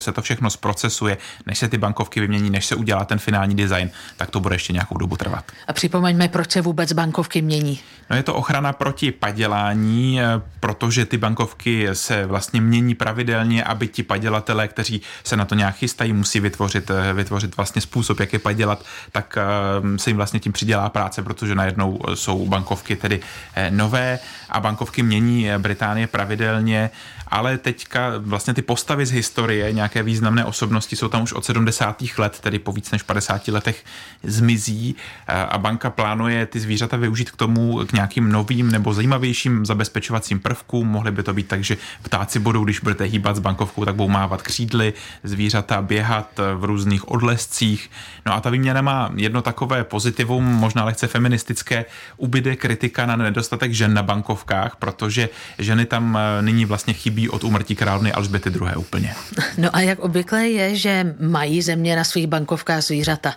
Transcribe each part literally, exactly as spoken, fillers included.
se to všechno zprocesuje, než se ty bankovky vymění, než se udělá ten finální design, tak to bude ještě nějakou dobu trvat. A připomeňme, proč se vůbec bankovky mění? No je to ochrana proti padělání, protože ty bankovky se vlastně mění pravidelně, aby ti padělatelé, kteří se na to nějak chystají, musí vytvořit, vytvořit vlastně způsob, jak je padělat, tak se jim vlastně tím přidělá práce, protože najednou jsou bankovky tedy nové a bankovky mění Británie pravidelně, ale teďka vlastně ty postavy z historie, nějaké významné osobnosti jsou tam už od sedmdesátých let, tedy po víc než padesáti letech zmizí a banka plánuje ty zvířata využít k tomu, k nějakým novým nebo zajímavějším zabezpečovacím prvkům. Mohly by to být tak, že ptáci budou, když budete hýbat s bankovkou, tak budou mávat křídly, zvířata běhat v různých odlescích. No a ta výměna má jedno takové pozitivum, možná lehce feministické, ubyde kritika na nedostatek žen na bankovkách, protože ženy tam nyní vlastně chybí od úmrtí královny Alžběty druhé. úplně. No a jak obvykle je, že mají země na svých bankovkách zvířata?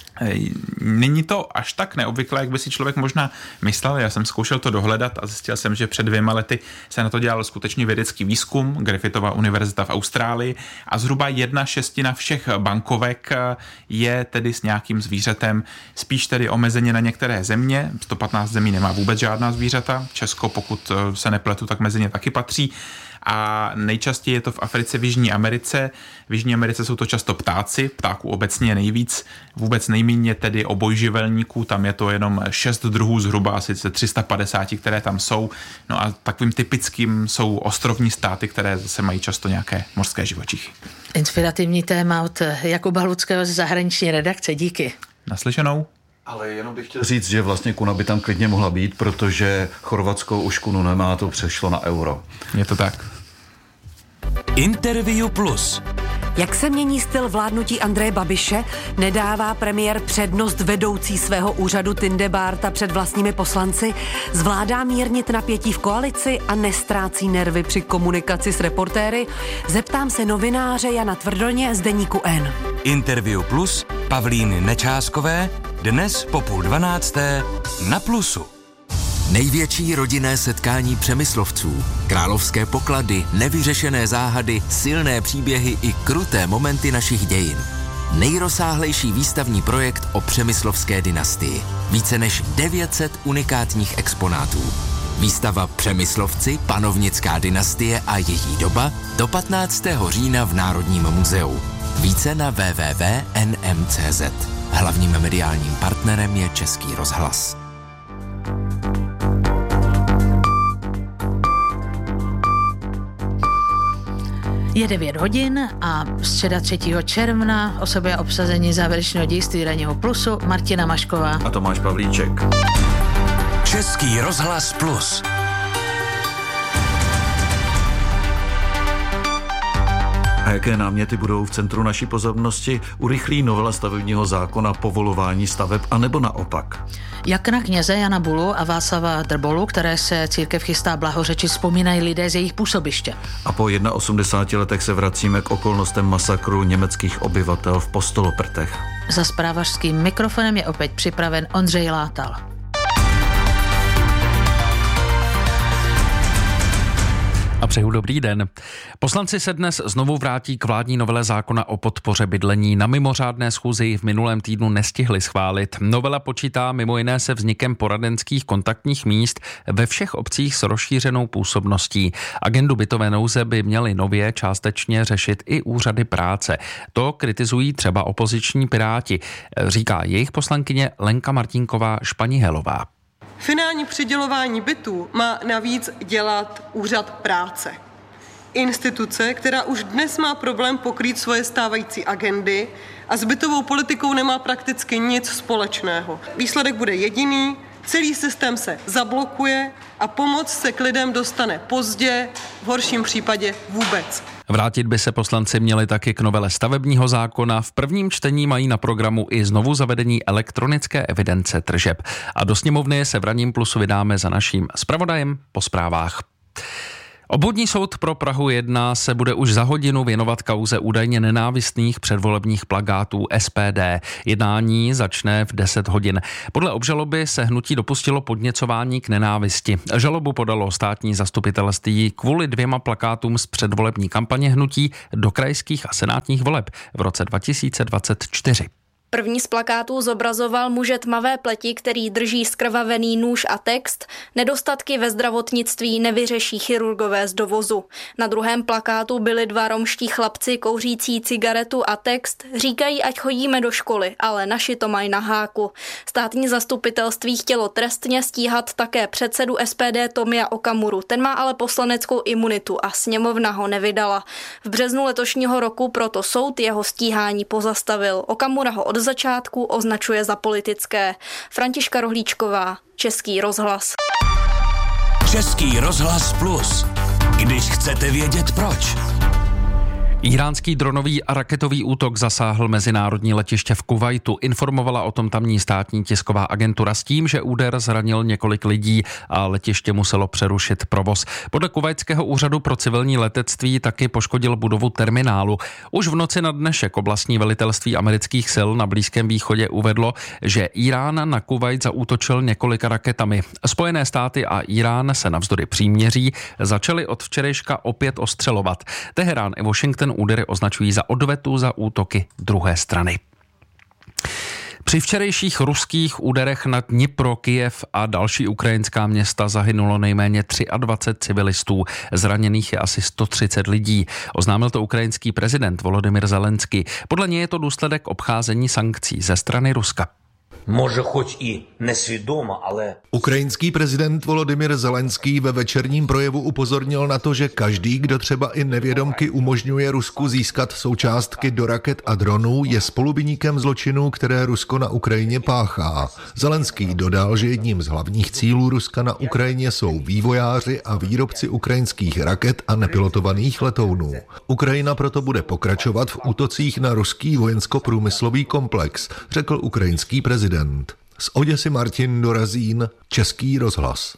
Není to až tak neobvyklé, jak by si člověk možná myslel. Já jsem zkoušel to dohledat a zjistil jsem, že před dvěma lety se na to dělal skutečně vědecký výzkum, Griffithova univerzita v Austrálii a zhruba jedna šestina všech bankovek je tedy s nějakým zvířetem, spíš tedy omezeně na některé země. sto patnáct zemí nemá vůbec žádná zvířata. Česko, pokud se nepletu, tak mezi ně taky patří. A nejčastěji je to v Africe, v Jižní Americe. V Jižní Americe jsou to často ptáci, ptáků obecně nejvíc, vůbec nejméně tedy obojživelníků, tam je to jenom šest druhů zhruba, asi tři sta padesát, které tam jsou. No a takovým typickým jsou ostrovní státy, které zase mají často nějaké mořské živočichy. Inspirativní téma od Jakuba Luckého z zahraniční redakce, díky. Naslyšenou. Ale jenom bych chtěl říct, že vlastně kuna by tam klidně mohla být, protože Chorvatsko už kunu nemá, to přešlo na euro. Je to tak. Interview Plus. Jak se mění styl vládnutí Andreje Babiše, nedává premiér přednost vedoucí svého úřadu Tindebárta před vlastními poslanci, zvládá mírnit napětí v koalici a nestrácí nervy při komunikaci s reportéry? Zeptám se novináře Jana Tvrdoně z deníku N. Interview Plus Pavlíny Nečáskové dnes po půl dvanácté na Plusu. Největší rodinné setkání Přemyslovců, královské poklady, nevyřešené záhady, silné příběhy i kruté momenty našich dějin. Nejrozsáhlejší výstavní projekt o přemyslovské dynastii. Více než devět set unikátních exponátů. Výstava Přemyslovci, panovnická dynastie a její doba do patnáctého října v Národním muzeu. Více na w w w tečka n m tečka c z. Hlavním mediálním partnerem je Český rozhlas. Je devět hodin a středa třetího června o sobě obsazení závěrečného dějství ranního Plusu Martina Mašková a Tomáš Pavlíček. Český rozhlas Plus. A jaké náměty budou v centru naší pozornosti? Urychlí novela stavebního zákona povolování staveb, anebo naopak? Jak na kněze Jana Bulu a Václava Drbolu, které se církev chystá blahořečit, vzpomínají lidé z jejich působiště. A po osmdesáti jedna letech se vracíme k okolnostem masakru německých obyvatel v Postoloprtech. Za zprávařským mikrofonem je opět připraven Ondřej Látal. A přeju dobrý den. Poslanci se dnes znovu vrátí k vládní novele zákona o podpoře bydlení. Na mimořádné schůzi v minulém týdnu nestihli schválit. Novela počítá mimo jiné se vznikem poradenských kontaktních míst ve všech obcích s rozšířenou působností. Agendu bytové nouze by měly nově částečně řešit i úřady práce. To kritizují třeba opoziční Piráti, říká jejich poslankyně Lenka Martinková Španihelová. Finální přidělování bytů má navíc dělat úřad práce. Instituce, která už dnes má problém pokrýt svoje stávající agendy a s bytovou politikou nemá prakticky nic společného. Výsledek bude jediný, celý systém se zablokuje a pomoc se k lidem dostane pozdě, v horším případě vůbec. Vrátit by se poslanci měli taky k novele stavebního zákona. V prvním čtení mají na programu i znovu zavedení elektronické evidence tržeb. A do sněmovny se v ranním Plusu vydáme za naším zpravodajem po zprávách. Obvodní soud pro Prahu jedna se bude už za hodinu věnovat kauze údajně nenávistných předvolebních plakátů S P D. Jednání začne v deset hodin. Podle obžaloby se hnutí dopustilo podněcování k nenávisti. Žalobu podalo státní zastupitelství kvůli dvěma plakátům z předvolební kampaně hnutí do krajských a senátních voleb v roce dva tisíce dvacet čtyři. První z plakátů zobrazoval muže tmavé pleti, který drží zkrvavený nůž a text "Nedostatky ve zdravotnictví nevyřeší chirurgové z dovozu". Na druhém plakátu byli dva romští chlapci kouřící cigaretu a text "Říkají, ať chodíme do školy, ale naši to mají na háku". Státní zastupitelství chtělo trestně stíhat také předsedu S P D Tomia Okamuru. Ten má ale poslaneckou imunitu a sněmovna ho nevydala. V březnu letošního roku proto soud jeho stíhání pozastavil. Okamura ho od začátku označuje za politické. Františka Rohlíčková, Český rozhlas. Český rozhlas plus. Když chcete vědět proč. Iránský dronový a raketový útok zasáhl mezinárodní letiště v Kuvajtu. Informovala o tom tamní státní tisková agentura s tím, že úder zranil několik lidí a letiště muselo přerušit provoz. Podle kuvajtského úřadu pro civilní letectví taky poškodil budovu terminálu. Už v noci na dnešek oblastní velitelství amerických sil na Blízkém východě uvedlo, že Irán na Kuvajt zaútočil několika raketami. Spojené státy a Irán se navzdory příměří začaly od včerejška opět ostřelovat. Teherán i Washington údery označují za odvetu za útoky druhé strany. Při včerejších ruských úderech na Dnipro, Kyjev a další ukrajinská města zahynulo nejméně dvacet tři civilistů. Zraněných je asi sto třicet lidí. Oznámil to ukrajinský prezident Volodymyr Zelenský. Podle něj je to důsledek obcházení sankcí ze strany Ruska. Може, хоч і несвідомо, але... Ukrajinský prezident Volodymyr Zelenský ve večerním projevu upozornil na to, že každý, kdo třeba i nevědomky umožňuje Rusku získat součástky do raket a dronů, je spoluviníkem zločinů, které Rusko na Ukrajině páchá. Zelenský dodal, že jedním z hlavních cílů Ruska na Ukrajině jsou vývojáři a výrobci ukrajinských raket a nepilotovaných letounů. Ukrajina proto bude pokračovat v útocích na ruský vojensko-průmyslový komplex, řekl ukrajinský prezident. Z Oděsy Martin Dorazín, Český rozhlas.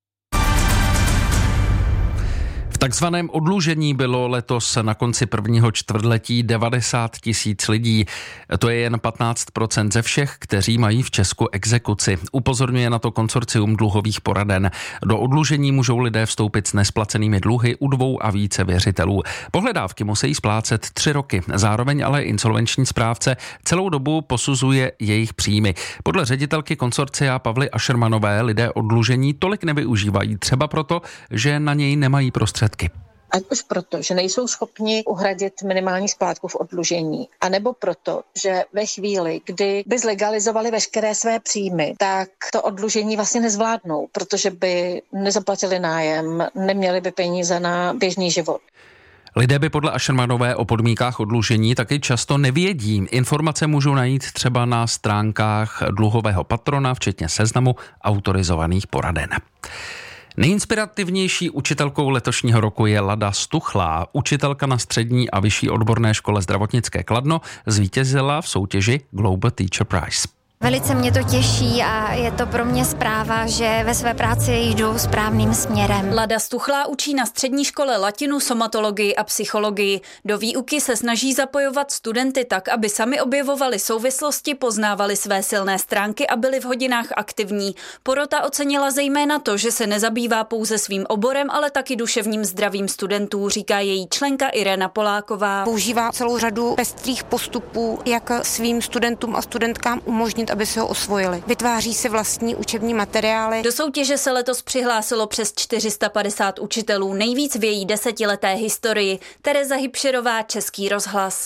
V takzvaném odlužení bylo letos na konci prvního čtvrtletí devadesát tisíc lidí. To je jen patnáct procent ze všech, kteří mají v Česku exekuci. Upozorňuje na to konsorcium dluhových poraden. Do odlužení můžou lidé vstoupit s nesplacenými dluhy u dvou a více věřitelů. Pohledávky musí splácet tři roky. Zároveň ale insolvenční správce celou dobu posuzuje jejich příjmy. Podle ředitelky konsorcia Pavly Ašermanové lidé odlužení tolik nevyužívají, třeba proto, že na něj nemají prostředky. Ať už proto, že nejsou schopni uhradit minimální splátku v oddlužení, anebo proto, že ve chvíli, kdy by zlegalizovali veškeré své příjmy, tak to oddlužení vlastně nezvládnou, protože by nezaplatili nájem, neměli by peníze na běžný život. Lidé by podle Ašermanové o podmínkách oddlužení taky často nevědí. Informace můžou najít třeba na stránkách dluhového patrona, včetně seznamu autorizovaných poraden. Nejinspirativnější učitelkou letošního roku je Lada Stuchlá. Učitelka na střední a vyšší odborné škole zdravotnické Kladno zvítězila v soutěži Global Teacher Prize. Velice mě to těší a je to pro mě zpráva, že ve své práci jdu správným směrem. Lada Stuchlá učí na střední škole latinu, somatologii a psychologii. Do výuky se snaží zapojovat studenty tak, aby sami objevovali souvislosti, poznávali své silné stránky a byli v hodinách aktivní. Porota ocenila zejména to, že se nezabývá pouze svým oborem, ale taky duševním zdravím studentů, říká její členka Irena Poláková. Používá celou řadu pestrých postupů, jak svým studentům a studentkám umožnit, aby se ho osvojili. Vytváří si vlastní učební materiály. Do soutěže se letos přihlásilo přes čtyři sta padesát učitelů, nejvíc v její desetileté historii. Tereza Hybšerová, Český rozhlas.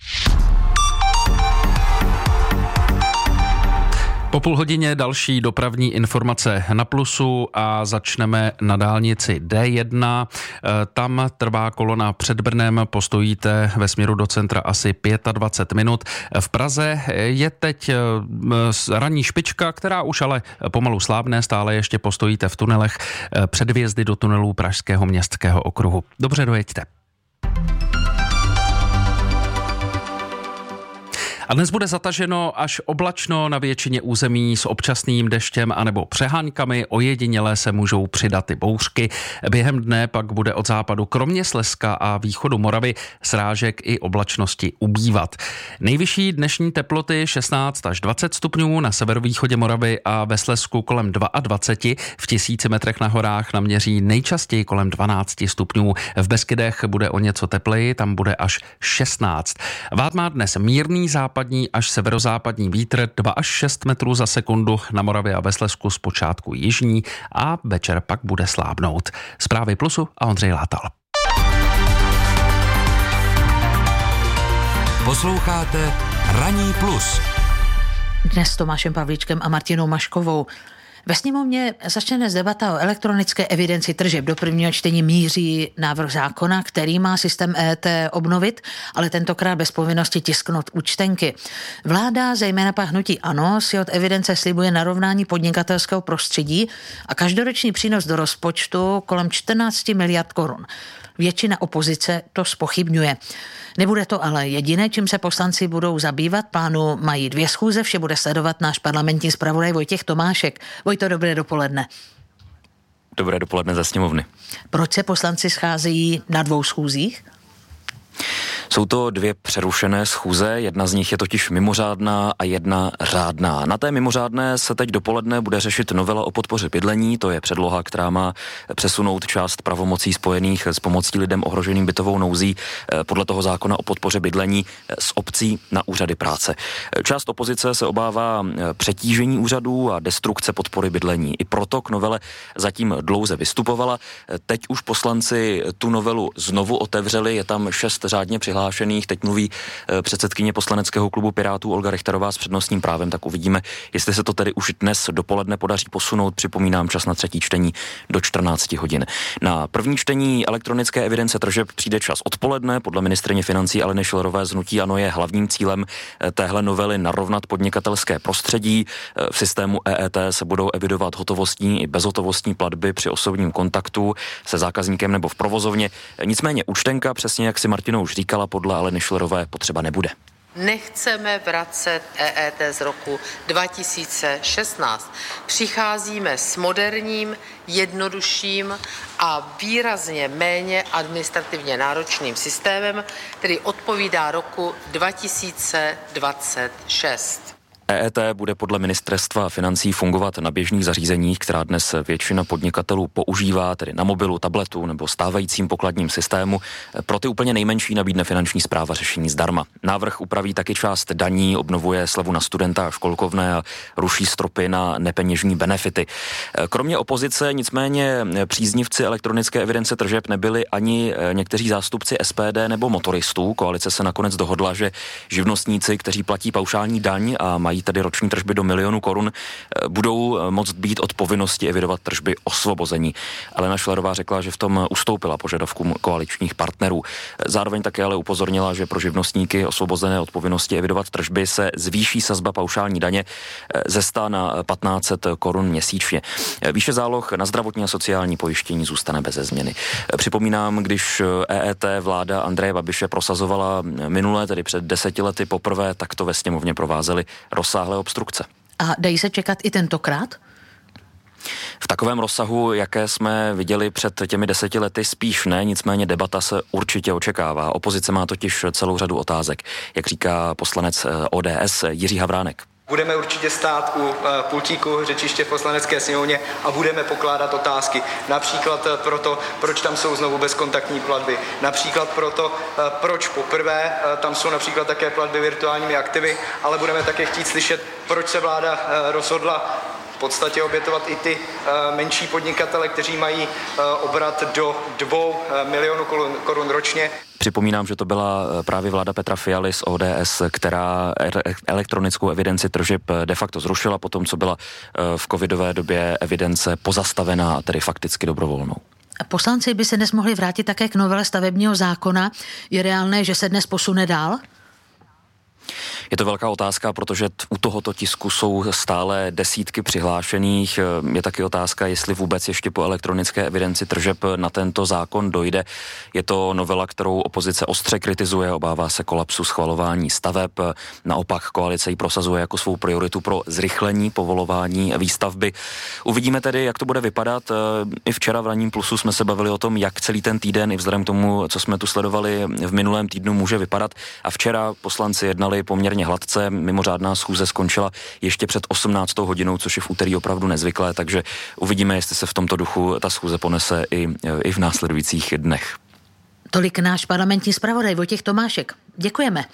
Po půl hodině další dopravní informace na Plusu a začneme na dálnici D jedna. Tam trvá kolona před Brnem, postojíte ve směru do centra asi dvacet pět minut. V Praze je teď ranní špička, která už ale pomalu slábne, stále ještě postojíte v tunelech před vjezdy do tunelů Pražského městského okruhu. Dobře dojeďte. A dnes bude zataženo až oblačno na většině území s občasným deštěm anebo přeháňkami. Ojedinělé se můžou přidat i bouřky. Během dne pak bude od západu kromě Slezska a východu Moravy srážek i oblačnosti ubývat. Nejvyšší dnešní teploty šestnáct až dvacet stupňů, na severovýchodě Moravy a ve Slezsku kolem dvacet dva, v tisíci metrech na horách naměří nejčastěji kolem dvanáct stupňů. V Beskydech bude o něco tepleji, tam bude až šestnáct. Vád má dnes mírný západní až severozápadní vítr dva až šest metrů za sekundu, na Moravě a ve Slezsku zpočátku jižní a večer pak bude slábnout. Zprávy Plusu a Ondřej Látal. Posloucháte Ranní plus. Dnes s Tomášem Pavlíčkem a Martinou Maškovou. Ve sněmovně začne dnes debata o elektronické evidenci tržeb. Do prvního čtení míří návrh zákona, který má systém E E T obnovit, ale tentokrát bez povinnosti tisknout účtenky. Vláda, zejména pak hnutí ANO, si od evidence slibuje narovnání podnikatelského prostředí a každoroční přínos do rozpočtu kolem čtrnáct miliard korun. Většina opozice to zpochybňuje. Nebude to ale jediné, čím se poslanci budou zabývat. Plánu mají dvě schůze, vše bude sledovat náš parlamentní zpravodaj Vojtěch Tomášek. Vojto, dobré dopoledne. Dobré dopoledne ze sněmovny. Proč se poslanci scházejí na dvou schůzích? Jsou to dvě přerušené schůze, jedna z nich je totiž mimořádná a jedna řádná. Na té mimořádné se teď dopoledne bude řešit novela o podpoře bydlení, to je předloha, která má přesunout část pravomocí spojených s pomocí lidem ohroženým bytovou nouzí podle toho zákona o podpoře bydlení z obcí na úřady práce. Část opozice se obává přetížení úřadů a destrukce podpory bydlení. I proto k novele zatím dlouze vystupovala. Teď už poslanci tu novelu znovu otevřeli, je tam šest řádně přihlášených. Teď mluví předsedkyně poslaneckého klubu Pirátů Olga Richterová s přednostním právem, tak uvidíme, jestli se to tedy už dnes dopoledne podaří posunout. Připomínám, čas na třetí čtení do čtrnáct hodin. Na první čtení elektronické evidence tržeb přijde čas odpoledne. Podle ministryně financí Aleny Schillerové z hnutí ANO je hlavním cílem téhle novely narovnat podnikatelské prostředí. V systému E E T se budou evidovat hotovostní i bezhotovostní platby při osobním kontaktu se zákazníkem nebo v provozovně. Nicméně účtenka, přesně jak si Martina už říkala, podle Aleny Schillerové potřeba nebude. Nechceme vracet E E T z roku dva tisíce šestnáct. Přicházíme s moderním, jednodušším a výrazně méně administrativně náročným systémem, který odpovídá roku dva tisíce dvacet šest. E E T bude podle ministerstva financí fungovat na běžných zařízeních, která dnes většina podnikatelů používá, tedy na mobilu, tabletu nebo stávajícím pokladním systému. Pro ty úplně nejmenší nabídne finanční správa řešení zdarma. Návrh upraví taky část daní, obnovuje slevu na studenta a školkovné a ruší stropy na nepeněžní benefity. Kromě opozice nicméně příznivci elektronické evidence tržeb nebyli ani někteří zástupci S P D nebo motoristů. Koalice se nakonec dohodla, že živnostníci, kteří platí paušální daň a mají tedy roční tržby do milionu korun, budou moct být od povinnosti evidovat tržby osvobození. Alena Schillerová řekla, že v tom ustoupila požadavkům koaličních partnerů. Zároveň také ale upozornila, že pro živnostníky osvobozené od povinnosti evidovat tržby se zvýší sazba paušální daně ze sta na patnáct set korun měsíčně. Výše záloh na zdravotní a sociální pojištění zůstane beze změny. Připomínám, když E E T vláda Andreje Babiše prosazovala minulé, tedy před deseti lety poprvé, tak to ve sněmovně provázely rozsáhlé obstrukce. A dají se čekat i tentokrát? V takovém rozsahu, jaké jsme viděli před těmi deseti lety, spíš ne, nicméně debata se určitě očekává. Opozice má totiž celou řadu otázek, jak říká poslanec O D S Jiří Havránek. Budeme určitě stát u pultíku řečiště v Poslanecké sněmovně a budeme pokládat otázky. Například proto, proč tam jsou znovu bezkontaktní platby. Například proto, proč poprvé tam jsou například také platby virtuálními aktivy, ale budeme také chtít slyšet, proč se vláda rozhodla v podstatě obětovat i ty menší podnikatele, kteří mají obrat do dvou milionů korun ročně. Připomínám, že to byla právě vláda Petra Fialy z O D S, která elektronickou evidenci tržeb de facto zrušila po tom, co byla v covidové době evidence pozastavená a tedy fakticky dobrovolnou. Poslanci by se dnes mohli vrátit také k novele stavebního zákona. Je reálné, že se dnes posune dál? Je to velká otázka, protože u tohoto tisku jsou stále desítky přihlášených. Je taky otázka, jestli vůbec ještě po elektronické evidenci tržeb na tento zákon dojde. Je to novela, kterou opozice ostře kritizuje, obává se kolapsu schvalování staveb. Naopak koalice ji prosazuje jako svou prioritu pro zrychlení povolování výstavby. Uvidíme tedy, jak to bude vypadat. I včera v Ranním plusu jsme se bavili o tom, jak celý ten týden i vzhledem k tomu, co jsme tu sledovali v minulém týdnu, může vypadat. A včera poslanci jednali poměrně hladce. Mimořádná schůze skončila ještě před osmnáctou hodinou, což je v úterý opravdu nezvyklé, takže uvidíme, jestli se v tomto duchu ta schůze ponese i, i v následujících dnech. Tolik náš parlamentní zpravodaj Vojtěch Tomášek. Děkujeme.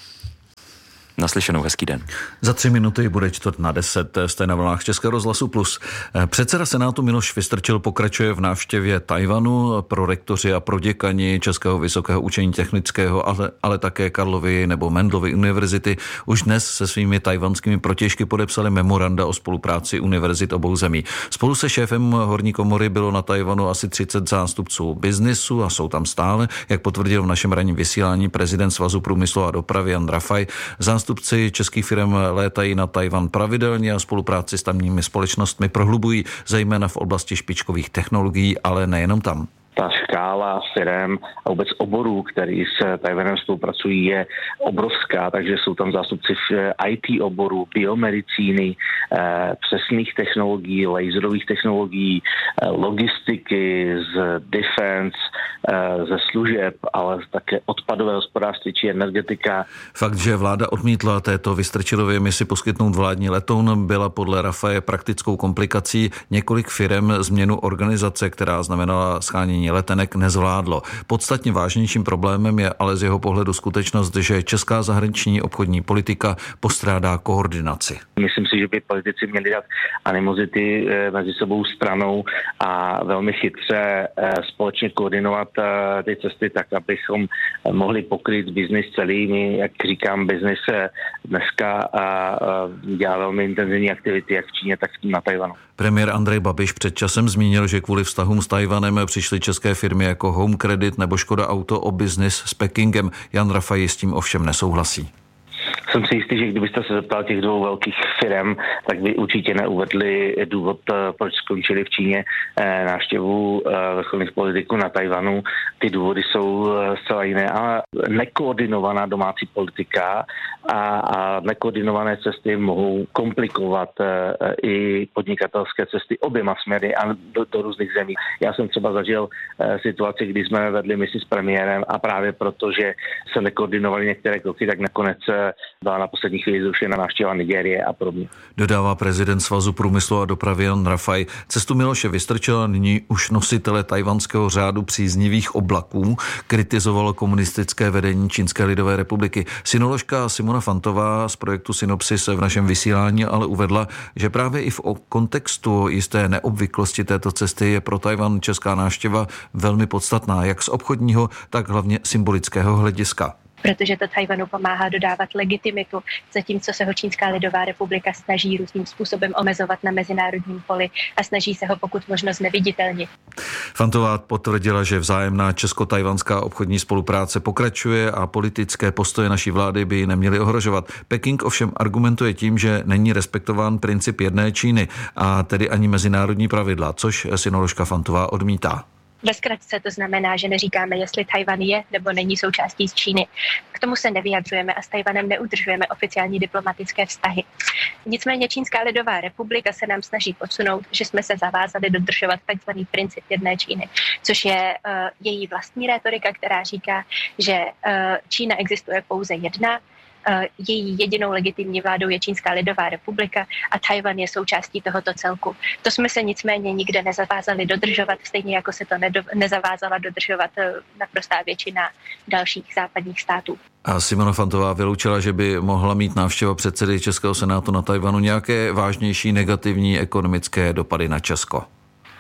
Naslyšenou, hezký den. Za tři minuty bude čtvrt na deset, jste na vlnách Českého rozhlasu Plus. Předseda Senátu Miloš Vystrčil pokračuje v návštěvě Tajvanu. Prorektoři a proděkani Českého vysokého učení technického, ale, ale také Karlovy nebo Mendelovy univerzity už dnes se svými tajvanskými protějšky podepsali memoranda o spolupráci univerzit obou zemí. Spolu se šéfem horní komory bylo na Tajvanu asi třicet zástupců biznisu a jsou tam stále, jak potvrdil v našem ranním vysílání prezident Svazu průmyslu a dopravy Jan Rafaj. Zástupci českých firm létají na Tajvan pravidelně a spolupráci s tamními společnostmi prohlubují, zejména v oblasti špičkových technologií, ale nejenom tam. Ta škála firem a vůbec oborů, který s Tajvanem spolupracují, je obrovská, takže jsou tam zástupci v í té oboru, biomedicíny, eh, přesných technologií, laserových technologií, eh, logistiky, z defense, eh, ze služeb, ale také odpadové hospodářství či energetika. Fakt, že vláda odmítla této Vystrčilově misi poskytnout vládní letoun, byla podle Rafaje praktickou komplikací. Několik firem změnu organizace, která znamenala shánění letenek, nezvládlo. Podstatně vážnějším problémem je ale z jeho pohledu skutečnost, že česká zahraniční obchodní politika postrádá koordinaci. Myslím si, že by politici měli dát animozity mezi sebou stranou a velmi chytře společně koordinovat ty cesty tak, abychom mohli pokryt biznis celý. My, jak říkám, biznis dneska dělá velmi intenzivní aktivity jak v Číně, tak na Tajvanu. Premiér Andrej Babiš před časem zmínil, že kvůli vztahům s Tajvanem přišly české firmy jako Home Credit nebo Škoda Auto o biznis s Pekingem. Jan Rafaj s tím ovšem nesouhlasí. Jsem si jistý, že kdybyste se zeptal těch dvou velkých firm, tak by určitě neuvedli důvod, proč skončili v Číně návštěvu vrcholných politiků na Tajvanu. Ty důvody jsou zcela jiné, ale nekoordinovaná domácí politika a, a nekoordinované cesty mohou komplikovat i podnikatelské cesty oběma směry a do, do různých zemí. Já jsem třeba zažil situaci, kdy jsme vedli misi s premiérem a právě proto, že se nekoordinovaly některé kroky, tak nakonec byla na poslední chvíli zrušena návštěva Nigérie a podobně. Dodává prezident Svazu průmyslu a dopravy Jan Rafaj. Cestu Miloše Vystrčila nyní už nositele tajvanského řádu příznivých oblaků kritizovalo komunistické vedení Čínské lidové republiky. Synoložka Simona Fantová z projektu Synopsis v našem vysílání ale uvedla, že právě i v kontextu jisté neobvyklosti této cesty je pro Tajvan česká návštěva velmi podstatná, jak z obchodního, tak hlavně symbolického hlediska. Protože to Tajvanu pomáhá dodávat legitimitu, zatímco se ho Čínská lidová republika snaží různým způsobem omezovat na mezinárodním poli a snaží se ho pokud možno zneviditelnit. Fantová potvrdila, že vzájemná česko-tajvanská obchodní spolupráce pokračuje a politické postoje naší vlády by ji neměly ohrožovat. Peking ovšem argumentuje tím, že není respektován princip jedné Číny a tedy ani mezinárodní pravidla, což synoložka Fantová odmítá. Ve zkratce to znamená, že neříkáme, jestli Tajvan je nebo není součástí z Číny. K tomu se nevyjadřujeme a s Tajvanem neudržujeme oficiální diplomatické vztahy. Nicméně Čínská lidová republika se nám snaží podsunout, že jsme se zavázali dodržovat takzvaný princip jedné Číny, což je uh, její vlastní rétorika, která říká, že uh, Čína existuje pouze jedna, její jedinou legitimní vládou je Čínská lidová republika a Tajvan je součástí tohoto celku. To jsme se nicméně nikde nezavázali dodržovat, stejně jako se to nedo, nezavázala dodržovat naprostá většina dalších západních států. A Simona Fantová vyloučila, že by mohla mít návštěva předsedy Českého senátu na Tajvanu nějaké vážnější negativní ekonomické dopady na Česko.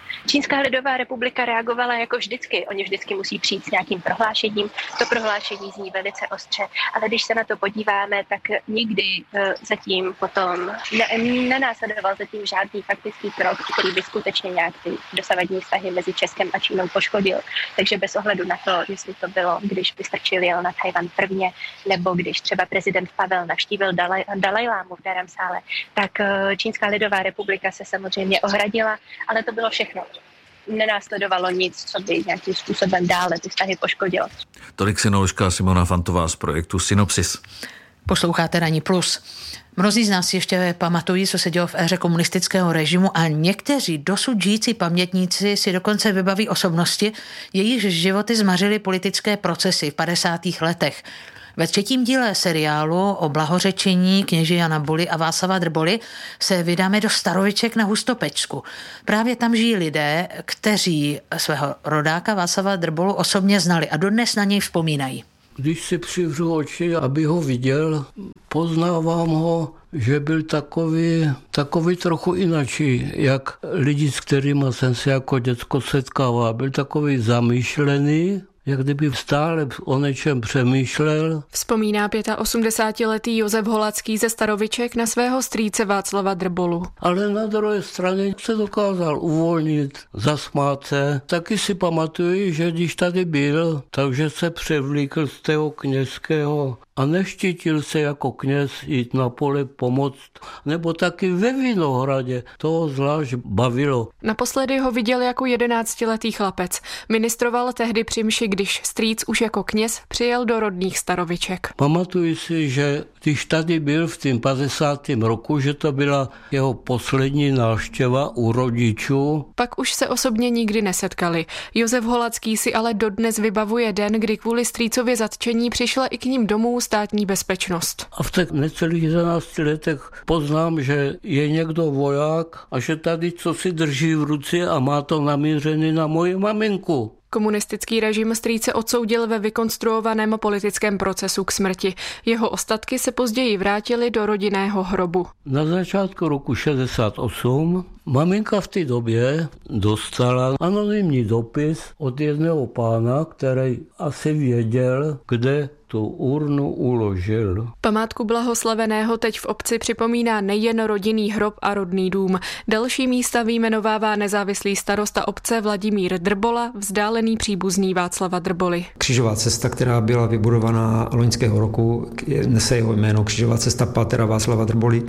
Čínská lidová republika reagovala jako vždycky. Oni vždycky musí přijít s nějakým prohlášením. To prohlášení zní velice ostře, ale když se na to podíváme, tak nikdy zatím potom ne, nenásledoval zatím žádný faktický krok, který by skutečně nějak ty dosavadní vztahy mezi Českem a Čínou poškodil. Takže bez ohledu na to, jestli to bylo, když Vystrčil jel na Tchaj-wan prvně, nebo když třeba prezident Pavel navštívil Dalaj, Dalajlámu v Dharamsále, tak Čínská lidová republika se samozřejmě ohradila, ale to bylo všechno. Nenásledovalo nic, co by nějakým způsobem dále ty vztahy poškodilo. Tolik synoložka Simona Fantová z projektu Synopsis. Posloucháte Ranní plus. Mnozí z nás ještě pamatují, co se dělo v éře komunistického režimu a někteří dosud žijící pamětníci si dokonce vybaví osobnosti, jejichž životy zmařily politické procesy v padesátých letech. Ve třetím díle seriálu o blahořečení kněže Jana Buly a Václava Drboly se vydáme do Staroviček na Hustopečsku. Právě tam žijí lidé, kteří svého rodáka Václava Drbolu osobně znali a dodnes na něj vzpomínají. Když si přivřu oči, aby ho viděl, poznávám ho, že byl takový, takový trochu inačí, jak lidi, s kterými jsem se jako děcko setkával. Byl takový zamýšlený, jak kdyby stále o něčem přemýšlel. Vzpomíná osmdesátiletý Josef Holacký ze Staroviček na svého strýce Václava Drbolu. Ale na druhé straně se dokázal uvolnit, zasmát se. Taky si pamatuju, že když tady byl, takže se převlíkl z toho kněžského a neštítil se jako kněz jít na pole pomoct, nebo taky ve Vinohradě. To zvlášť bavilo. Naposledy ho viděl jako jedenáctiletý chlapec. Ministroval tehdy při mši, když strýc už jako kněz přijel do rodných Staroviček. Pamatuju si, že když tady byl v tím padesátém roku, že to byla jeho poslední návštěva u rodičů. Pak už se osobně nikdy nesetkali. Josef Holacký si ale dodnes vybavuje den, kdy kvůli strýcově zatčení přišla i k ním domů státní bezpečnost. A v těch necelých jedenácti letech poznám, že je někdo voják a že tady co si drží v ruce a má to namířený na moji maminku. Komunistický režim strýce odsoudil ve vykonstruovaném politickém procesu k smrti. Jeho ostatky se později vrátily do rodinného hrobu. Na začátku roku šedesát osm maminka v té době dostala anonymní dopis od jedného pána, který asi věděl, kde tu urnu uložil. Památku blahoslaveného teď v obci připomíná nejen rodinný hrob a rodný dům. Další místa vyjmenovává nezávislý starosta obce Vladimír Drbola, vzdálený příbuzný Václava Drboly. Křížová cesta, která byla vybudovaná loňského roku, nese jeho jméno Křížová cesta pátera Václava Drboly.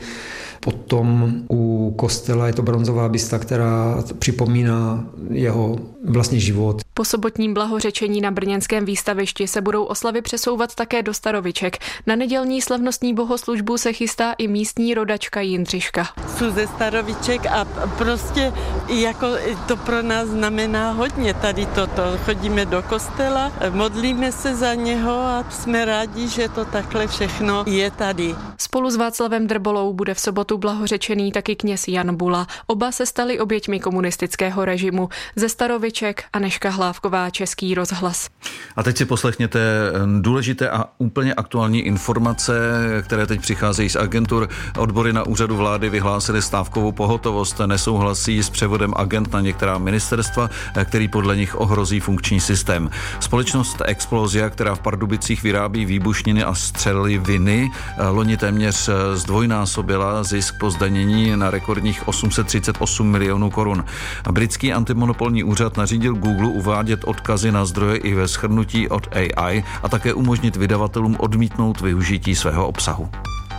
Potom u kostela je to bronzová bysta, která připomíná jeho vlastní život. Po sobotním blahořečení na brněnském výstavišti se budou oslavy přesouvat také do Staroviček. Na nedělní slavnostní bohoslužbu se chystá i místní rodačka Jindřiška. Jsou ze Staroviček a prostě jako to pro nás znamená hodně tady toto. Chodíme do kostela, modlíme se za něho a jsme rádi, že to takhle všechno je tady. Spolu s Václavem Drbolou bude v sobotu blahořečený taky kněz Jan Bula. Oba se stali oběťmi komunistického režimu. Ze Staroviček Anežka Hlávková, Český rozhlas. A teď si poslechněte důležité a úplně aktuální informace, které teď přicházejí z agentur. Odbory na úřadu vlády vyhlásily stávkovou pohotovost. Nesouhlasí s převodem agent na některá ministerstva, který podle nich ohrozí funkční systém. Společnost Explosia, která v Pardubicích vyrábí výbušniny a střeliviny, loni téměř zdvojnásobila zisk po zdanění na rekordních osm set třicet osm milionů korun. Britský antimonopolní úřad nařídil Google uvádět odkazy na zdroje i ve shrnutí od A I a také umožnit vydavatelům odmítnout využití svého obsahu.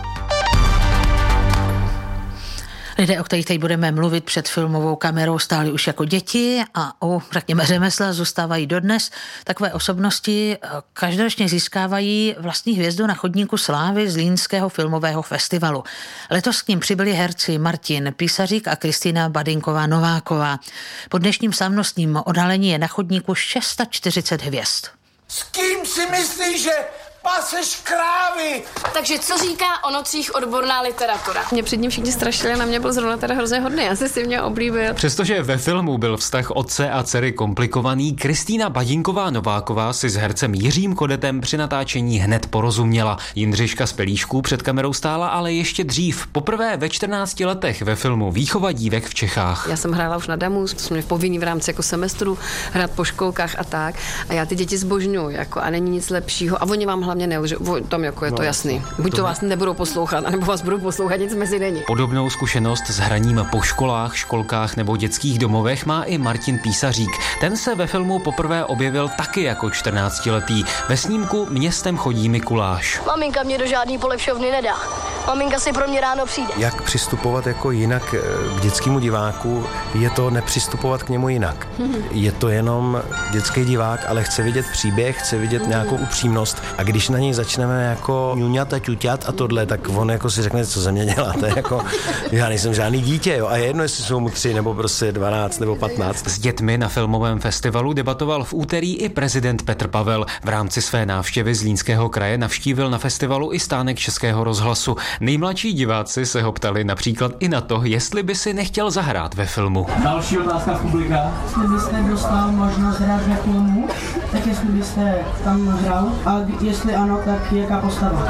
Lidé, o kterých teď budeme mluvit před filmovou kamerou, stáli už jako děti a o, řekněme, řemesla zůstávají dodnes. Takové osobnosti každoročně získávají vlastní hvězdu na chodníku slávy Zlínského filmového festivalu. Letos k ním přibyli herci Martin Písařík a Kristýna Badinková-Nováková. Po dnešním slavnostním odhalení je na chodníku čtyřicet šest hvězd. S kým si myslíš, že Paseš krávy! Takže co říká o nocích odborná literatura? Mě před ním všichni strašili a na mě byl zrovna teda hrozně hodný. Asi si mě oblíbil. Přestože ve filmu byl vztah otce a dcery komplikovaný, Kristýna Badinková Nováková si s hercem Jiřím Kodetem při natáčení hned porozuměla. Jindřiška z Pelíšků před kamerou stála ale ještě dřív. Poprvé ve čtrnácti letech ve filmu Výchova dívek v Čechách. Já jsem hrála už na damu, jsme mě povinní v rámci jako semestru hrát po školkách a tak. A já ty děti zbožňuju, jako a není nic lepšího. A oni vám hlavně nelžou. Tam jako je to jasný. Buď to vás nebudou poslouchat, anebo vás budou poslouchat nic mezi denní. Podobnou zkušenost s hraním po školách, školkách nebo dětských domovech má i Martin Písařík. Ten se ve filmu poprvé objevil taky jako čtrnáctiletý. Ve snímku Městem chodí Mikuláš. Maminka mě do žádný polevšovny nedá. Maminka si pro mě ráno přijde. Jak přistupovat jako jinak k dětskému diváku, je to nepřistupovat k němu jinak. Je to jenom dětský divák, ale chce vidět příběh, chce vidět nějakou upřímnost. A když na něj začneme jako ňuňat a ťuťat a tohle, tak on jako si řekne, co ze mě děláte, jako já nejsem žádný dítě, jo. A je jedno, jestli jsou mu tři nebo prostě dvanáct nebo patnáct. S dětmi na filmovém festivalu debatoval v úterý i prezident Petr Pavel. V rámci své návštěvy Zlínského kraje navštívil na festivalu i stánek Českého rozhlasu. Nejmladší diváci se ho ptali například i na to, jestli by si nechtěl zahrát ve filmu. Další otázka v publika. Jestli byste dostal možnost hrát ve filmu, tak jestli byste tam hrál a jestli ano, tak jaká postava?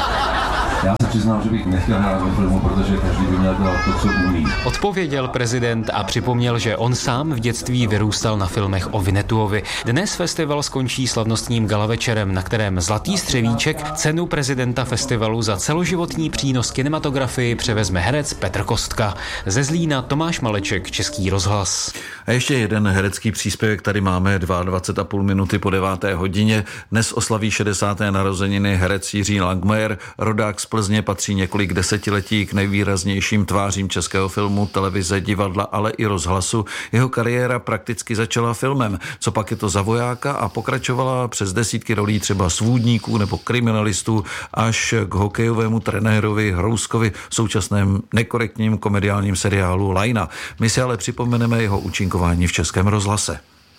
Já se přiznám, že bych nechtěl hrát ve filmu, protože každý by měl dělat to, co umí. Odpověděl prezident a připomněl, že on sám v dětství vyrůstal na filmech o Vinetuovi. Dnes festival skončí slavnostním galavečerem, na kterém Zlatý střevíček, cenu prezidenta festivalu za celoživotní přínos kinematografii, převezme herec Petr Kostka. Ze Zlína Tomáš Maleček, Český rozhlas. A ještě jeden herecký příspěvek, tady máme dvacet dva a půl minuty po deváté hodině. Dnes oslaví šedesáté narozeniny herec Jiří Langmajer, rodák z Plzně, patří několik desetiletí k nejvýraznějším tvářím českého filmu, televize, divadla, ale i rozhlasu. Jeho kariéra prakticky začala filmem. Co pak je to za vojáka a pokračovala přes desítky rolí třeba svůdníků nebo kriminalistů až k hokejovému trenérovi Hrouskovi v současném nekorektním komediálním seriálu Lajna. My si ale připomeneme jeho účinkování v Českém rozhlase.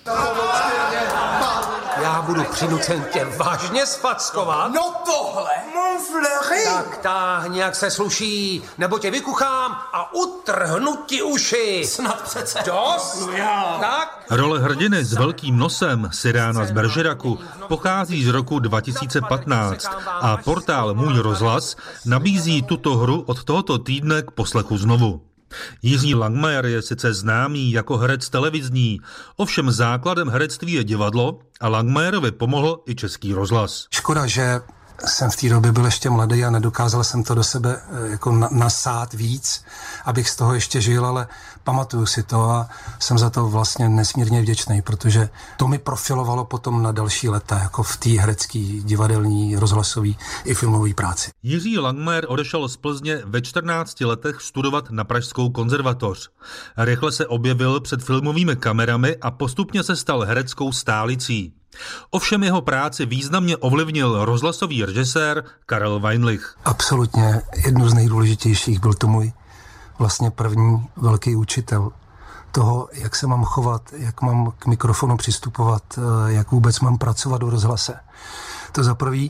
Já budu přinucen tě vážně sfackovat. No tohle! Mon fleury! Tak táhni, jak se sluší, nebo tě vykuchám a utrhnu ti uši. Snad přece. Dost? No já. Tak? Role hrdiny s velkým nosem Cyriana z Bergeracu pochází z roku dva tisíce patnáct a portál Můj rozhlas nabízí tuto hru od tohoto týdne k poslechu znovu. Jiří Langmajer je sice známý jako herec televizní, ovšem základem herectví je divadlo a Langmajerovi pomohl i Český rozhlas. Škoda, že jsem v té době byl ještě mladý a nedokázal jsem to do sebe jako nasát víc, abych z toho ještě žil, ale pamatuju si to a jsem za to vlastně nesmírně vděčný, protože to mi profilovalo potom na další léta, jako v té herecké, divadelní, rozhlasové i filmové práci. Jiří Langmajer odešel z Plzně ve čtrnácti letech studovat na Pražskou konzervatoř. Rychle se objevil před filmovými kamerami a postupně se stal hereckou stálicí. Ovšem jeho práci významně ovlivnil rozhlasový režisér Karel Weinlich. Absolutně jedno z nejdůležitějších byl to můj vlastně první velký učitel toho, jak se mám chovat, jak mám k mikrofonu přistupovat, jak vůbec mám pracovat v rozhlase. To za prvý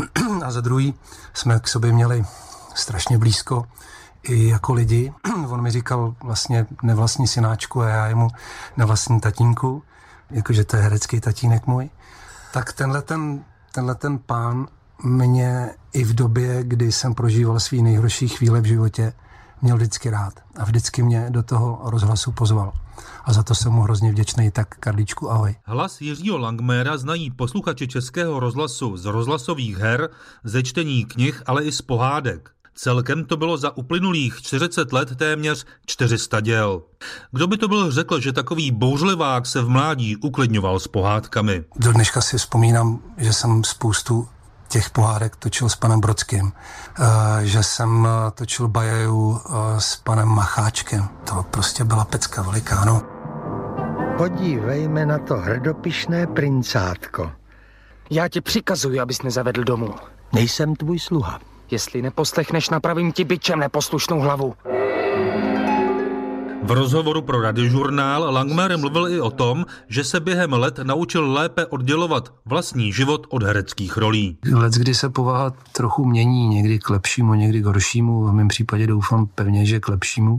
a za druhý jsme k sobě měli strašně blízko i jako lidi. On mi říkal vlastně nevlastní synáčku a já jemu nevlastní tatínku, jakože to je herecký tatínek můj. Tak tenhle ten, tenhle ten pán mě i v době, kdy jsem prožíval svý nejhorší chvíle v životě, měl vždycky rád a vždycky mě do toho rozhlasu pozval. A za to jsem mu hrozně vděčný, tak Karlíčku, ahoj. Hlas Jiřího Langmayera znají posluchači Českého rozhlasu z rozhlasových her, ze čtení knih, ale i z pohádek. Celkem to bylo za uplynulých čtyřicet let téměř čtyři sta děl. Kdo by to byl řekl, že takový bouřlivák se v mládí uklidňoval s pohádkami? Do dneška si vzpomínám, že jsem spoustu těch pohádek točil s panem Brodským, že jsem točil Bajaju s panem Macháčkem. To prostě byla pecka veliká, no. Podívejme na to hrdopišné princátko. Já ti přikazuji, abys nezavedl domů. Nejsem tvůj sluha. Jestli neposlechneš, napravím ti bičem neposlušnou hlavu. V rozhovoru pro Radiožurnál Langmajer mluvil i o tom, že se během let naučil lépe oddělovat vlastní život od hereckých rolí. Let, kdy se povaha trochu mění, někdy k lepšímu, někdy k horšímu, v mém případě doufám pevně, že k lepšímu.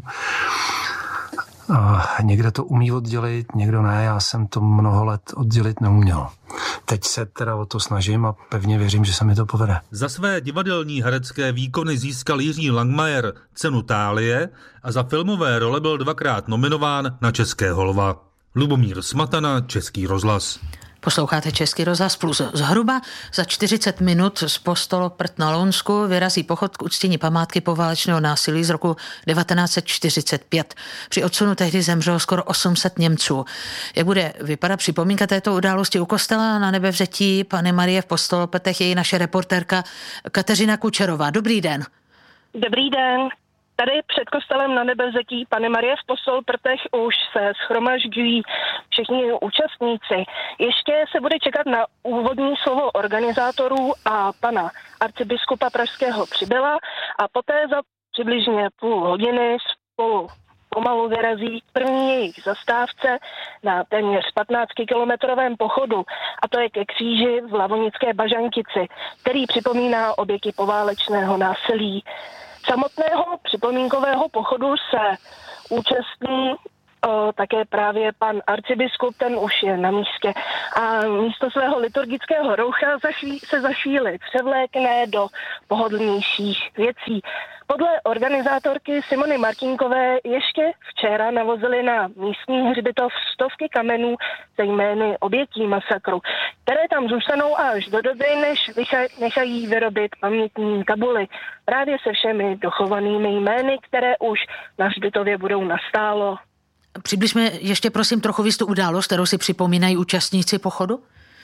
A někdo to umí oddělit, někdo ne, já jsem to mnoho let oddělit neuměl. Teď se teda o to snažím a pevně věřím, že se mi to povede. Za své divadelní herecké výkony získal Jiří Langmajer cenu Thálie a za filmové role byl dvakrát nominován na Českého lva. Lubomír Smatana, Český rozhlas. Posloucháte Český rozhlas plus. Zhruba za čtyřicet minut z Postoloprt na Lounsku vyrazí pochod k uctění památky poválečného násilí z roku devatenáct set čtyřicet pět. Při odsunu tehdy zemřelo skoro osm set Němců. Jak bude vypadat připomínka této události u kostela na Nebevzetí Panny Marie v Postoloprtech, je i naše reportérka Kateřina Kučerová. Dobrý den. Dobrý den. Tady před kostelem na Nebevzetí Panny Marie v Postoloprtech už se shromažďují všichni účastníci. Ještě se bude čekat na úvodní slovo organizátorů a pana arcibiskupa pražského Přibyla a poté za přibližně půl hodiny spolu pomalu vyrazí první jejich zastávce na téměř patnáctikilometrovém pochodu, a to je ke kříži v Lavonické Bažantici, který připomíná oběti poválečného násilí. Samotného připomínkového pochodu se účastní o, také právě pan arcibiskup, ten už je na místě. A místo svého liturgického roucha za chví, se za chvíli převlékne do pohodlnějších věcí. Podle organizátorky Simony Martinkové ještě včera navozili na místní hřbitov stovky kamenů se jmény obětí masakru, které tam zůstanou až do doby, než nechají vyrobit pamětní tabuly právě se všemi dochovanými jmény, které už na hřbitově budou nastálo. Přibližme ještě prosím trochu víc tu událost, kterou si připomínají účastníci pochodu?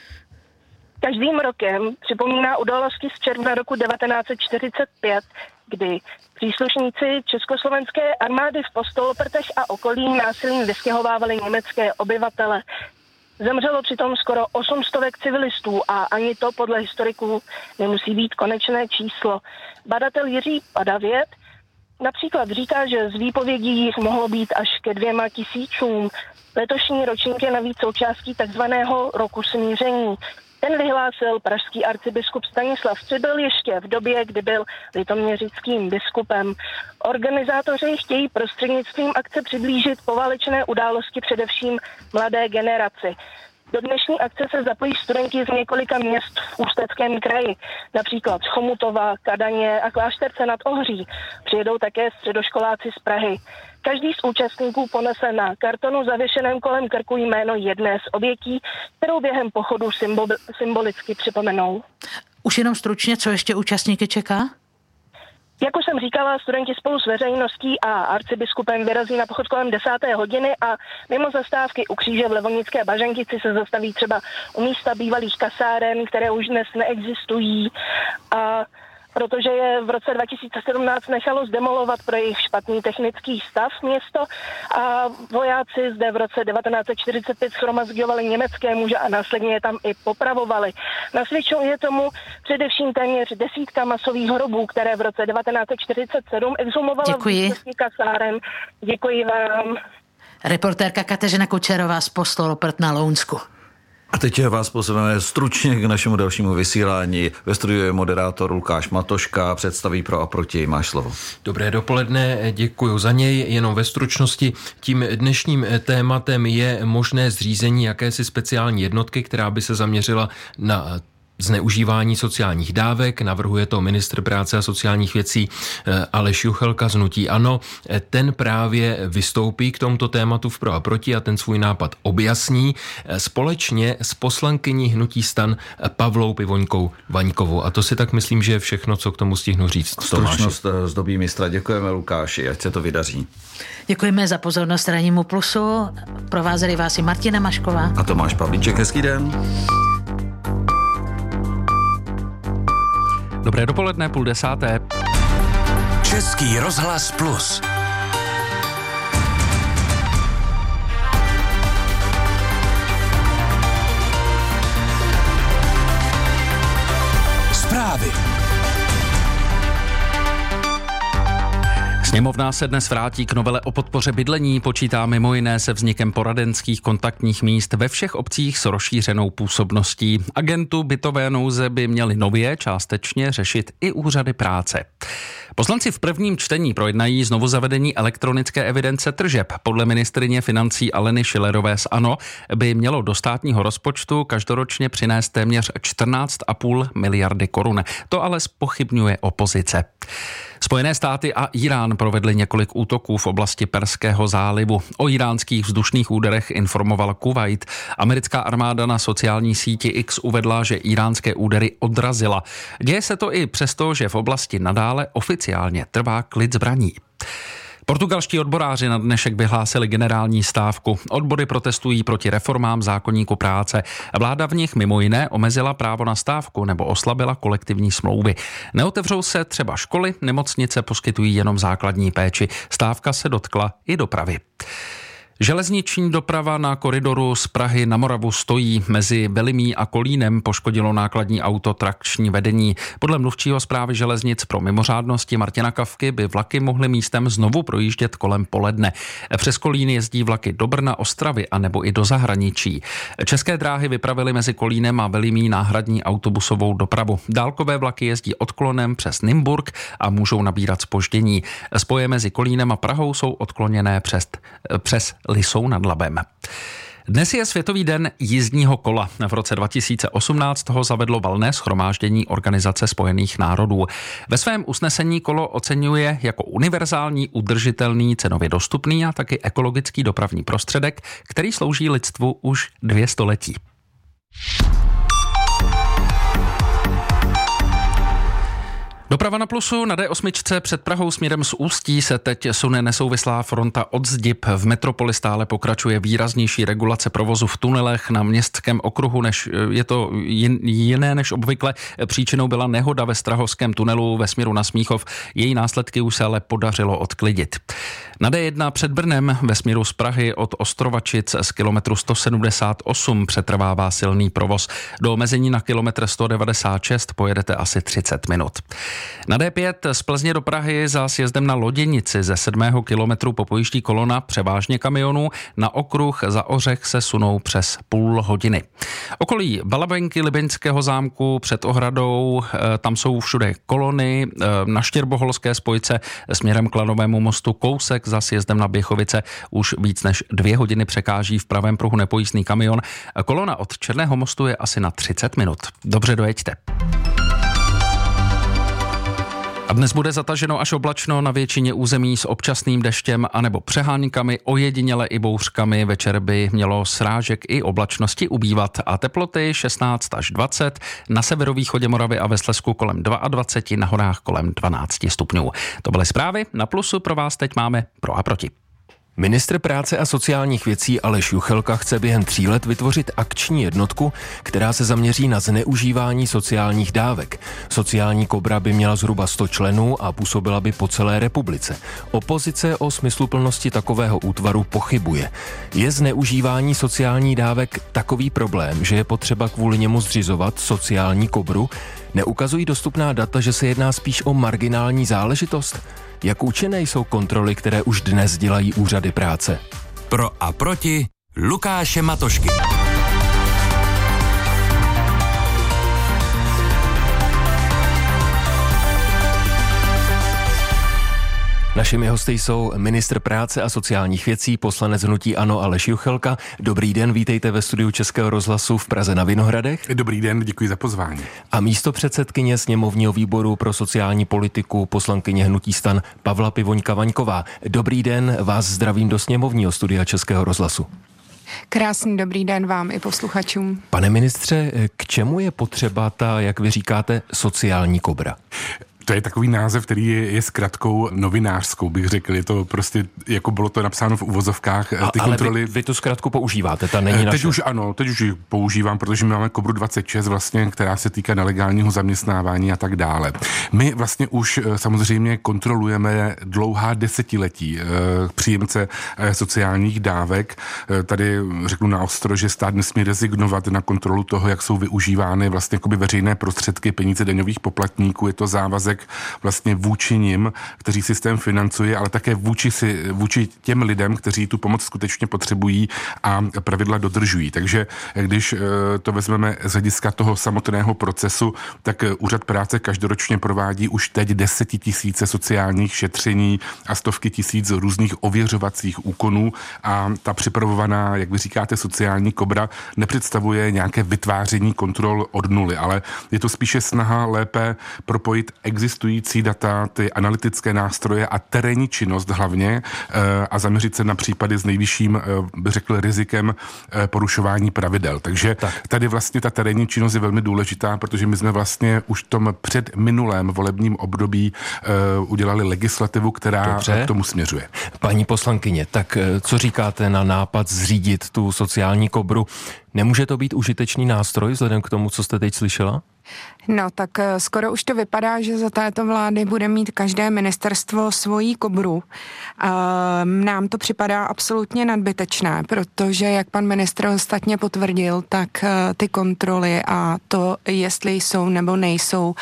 Každým rokem připomíná události z června roku devatenáct set čtyřicet pět, kdy příslušníci československé armády v Postoloprtech a okolí násilím vystěhovávali německé obyvatele. Zemřelo přitom skoro osm stovek civilistů a ani to podle historiků nemusí být konečné číslo. Badatel Jiří Padavět například říká, že z výpovědí jich mohlo být až ke dvěma tisícům. Letošní ročník je navíc součástí takzvaného roku smíření. Ten vyhlásil pražský arcibiskup Stanislav Přibyl ještě v době, kdy byl litoměřickým biskupem. Organizátoři chtějí prostřednictvím akce přiblížit poválečné události především mladé generaci. Do dnešní akce se zapojí studenti z několika měst v Ústeckém kraji, například z Chomutova, Kadaně a Klášterce nad Ohří. Přijedou také středoškoláci z Prahy. Každý z účastníků ponese na kartonu zavěšeném kolem krku jméno jedné z obětí, kterou během pochodu symbol, symbolicky připomenou. Už jenom stručně, co ještě účastníky čeká? Jak už jsem říkala, studenti spolu s veřejností a arcibiskupem vyrazí na pochod kolem desáté hodiny a mimo zastávky u kříže v Levonické Bažantici se zastaví třeba u místa bývalých kasáren, které už dnes neexistují, a protože je v roce dva tisíce sedmnáct nechalo zdemolovat pro jejich špatný technický stav město a vojáci zde v roce devatenáct set čtyřicet pět shromažďovali německé muže a následně je tam i popravovali. Nasvědčuje tomu především téměř desítka masových hrobů, které v roce devatenáct set čtyřicet sedm exhumovala v blízkosti kasáren. Děkuji vám. Reportérka Kateřina Kučerová z Postoloprt na Lounsku. A teď vás pozveme stručně k našemu dalšímu vysílání. Ve studiu je moderátor Lukáš Matoška, představí pro a proti. Máš slovo. Dobré dopoledne, děkuji za něj. Jenom ve stručnosti, tím dnešním tématem je možné zřízení jakési speciální jednotky, která by se zaměřila na zneužívání sociálních dávek. Navrhuje to ministr práce a sociálních věcí Aleš Juchelka z hnutí ANO. Ten právě vystoupí k tomuto tématu v pro a proti a ten svůj nápad objasní společně s poslankyní hnutí STAN Pavlou Pivoňkou Vaňkovou. A to si tak myslím, že je všechno, co k tomu stihnu říct. Stručnost zdobí mistra. Děkujeme, Lukáši, ať se to vydaří. Děkujeme za pozornost Rannímu plusu. Provázeli vás i Martina Mašková a Tomáš Pavlíček. Hezký den. Dobré dopoledne, půl desáté. Český rozhlas plus. Zprávy. Sněmovna se dnes vrátí k novele o podpoře bydlení, počítá mimo jiné se vznikem poradenských kontaktních míst ve všech obcích s rozšířenou působností. Agentu bytové nouze by měli nově částečně řešit i úřady práce. Poslanci v prvním čtení projednají znovu zavedení elektronické evidence tržeb. Podle ministryně financí Aleny Schillerové z ANO by mělo do státního rozpočtu každoročně přinést téměř čtrnáct a půl miliardy korun. To ale zpochybňuje opozice. Spojené státy a Irán provedli několik útoků v oblasti Perského zálivu. O iránských vzdušných úderech informoval Kuvajt. Americká armáda na sociální síti X uvedla, že iránské údery odrazila. Děje se to i přesto, že v oblasti nadále oficiálně trvá klid zbraní. Portugalští odboráři na dnešek vyhlásili generální stávku. Odbory protestují proti reformám zákoníku práce. Vláda v nich mimo jiné omezila právo na stávku nebo oslabila kolektivní smlouvy. Neotevřou se třeba školy, nemocnice poskytují jenom základní péči. Stávka se dotkla i dopravy. Železniční doprava na koridoru z Prahy na Moravu stojí. Mezi Velimí a Kolínem poškodilo nákladní auto trakční vedení. Podle mluvčího správy železnic pro mimořádnosti Martina Kavky by vlaky mohly místem znovu projíždět kolem poledne. Přes Kolín jezdí vlaky do Brna, Ostravy a nebo i do zahraničí. České dráhy vypravily mezi Kolínem a Velimí náhradní autobusovou dopravu. Dálkové vlaky jezdí odklonem přes Nymburk a můžou nabírat zpoždění. Spoje mezi Kolínem a Prahou jsou odkloněné přes, přes Lisou nad Labem. Dnes je Světový den jízdního kola. V roce dva tisíce osmnáct ho zavedlo valné shromáždění Organizace spojených národů. Ve svém usnesení kolo oceňuje jako univerzální, udržitelný, cenově dostupný a taky ekologický dopravní prostředek, který slouží lidstvu už dvě století. Doprava na Plusu na D osm před Prahou směrem z Ústí se teď sune nesouvislá fronta od Zdib. V metropoli stále pokračuje výraznější regulace provozu v tunelech na Městském okruhu, než je to jiné než obvykle. Příčinou byla nehoda ve Strahovském tunelu ve směru na Smíchov. Její následky už se ale podařilo odklidit. Na D jedna před Brnem ve směru z Prahy od Ostrovačic z kilometru sto sedmdesát osm přetrvává silný provoz. Do omezení na kilometr sto devadesát šest pojedete asi třicet minut. Na D pět z Plzně do Prahy za sjezdem na Loděnici ze sedmého kilometru popojíždí kolona převážně kamionů. Na okruh za Ořech se sunou přes půl hodiny. Okolí Balabenky, Libeňského zámku před ohradou, tam jsou všude kolony. Na Štěrboholské spojce směrem k Lanovému mostu kousek za sjezdem na Běchovice už víc než dvě hodiny překáží v pravém pruhu nepojízdný kamion. Kolona od Černého mostu je asi na třicet minut. Dobře dojeďte. A dnes bude zataženo až oblačno na většině území s občasným deštěm anebo přehánkami, ojediněle i bouřkami. Večer by mělo srážek i oblačnosti ubývat a teploty šestnáct až dvacet, na severovýchodě Moravy a ve Slezsku kolem dvacet dva, na horách kolem dvanáct stupňů. To byly zprávy, na Plusu pro vás teď máme pro a proti. Ministr práce a sociálních věcí Aleš Juchelka chce během tří let vytvořit akční jednotku, která se zaměří na zneužívání sociálních dávek. Sociální kobra by měla zhruba sto členů a působila by po celé republice. Opozice o smysluplnosti takového útvaru pochybuje. Je zneužívání sociálních dávek takový problém, že je potřeba kvůli němu zřizovat sociální kobru? Neukazují dostupná data, že se jedná spíš o marginální záležitost? Jak účinné jsou kontroly, které už dnes dělají úřady práce? Pro a proti Lukáše Matošky. Našimi hosty jsou ministr práce a sociálních věcí, poslanec hnutí ANO Aleš Juchelka. Dobrý den, vítejte ve studiu Českého rozhlasu v Praze na Vinohradech. Dobrý den, děkuji za pozvání. A místopředsedkyně sněmovního výboru pro sociální politiku, poslankyně hnutí STAN Pavla Pivoňka-Vaňková. Dobrý den, vás zdravím do sněmovního studia Českého rozhlasu. Krásný dobrý den vám i posluchačům. Pane ministře, k čemu je potřeba ta, jak vy říkáte, sociální kobra? To je takový název, který je, je zkratkou novinářskou, bych řekl. Je to prostě, jako bylo to napsáno v uvozovkách. Ty A, ale kontroly... vy, vy tu zkratku používáte, ta není naše. Teď už ano, teď už ji používám, protože my máme kobru dvacet šest vlastně, která se týká nelegálního zaměstnávání a tak dále. My vlastně už samozřejmě kontrolujeme dlouhá desetiletí příjemce sociálních dávek. Tady řeknu naostro, že stát nesmí rezignovat na kontrolu toho, jak jsou využívány vlastně jakoby veřejné prostředky, peníze daňových poplatníků. Je to závazek otázek vlastně vůči nim, kteří systém financuje, ale také vůči, si, vůči těm lidem, kteří tu pomoc skutečně potřebují a pravidla dodržují. Takže když to vezmeme z hlediska toho samotného procesu, tak Úřad práce každoročně provádí už teď desetitisíce sociálních šetření a stovky tisíc různých ověřovacích úkonů a ta připravovaná, jak vy říkáte, sociální kobra nepředstavuje nějaké vytváření kontrol od nuly, ale je to spíše snaha lépe propojit existující data, ty analytické nástroje a terénní činnost hlavně a zaměřit se na případy s nejvyšším, bych řekl, rizikem porušování pravidel. Takže tak. Tady vlastně ta terénní činnost je velmi důležitá, protože my jsme vlastně už v tom před minulém volebním období udělali legislativu, která Dobře. k tomu směřuje. Paní poslankyně, tak co říkáte na nápad zřídit tu sociální kobru? Nemůže to být užitečný nástroj vzhledem k tomu, co jste teď slyšela? No, tak skoro už to vypadá, že za této vlády bude mít každé ministerstvo svoji kobru. Nám to připadá absolutně nadbytečné, protože, jak pan ministr ostatně potvrdil, tak ty kontroly a to, jestli jsou nebo nejsou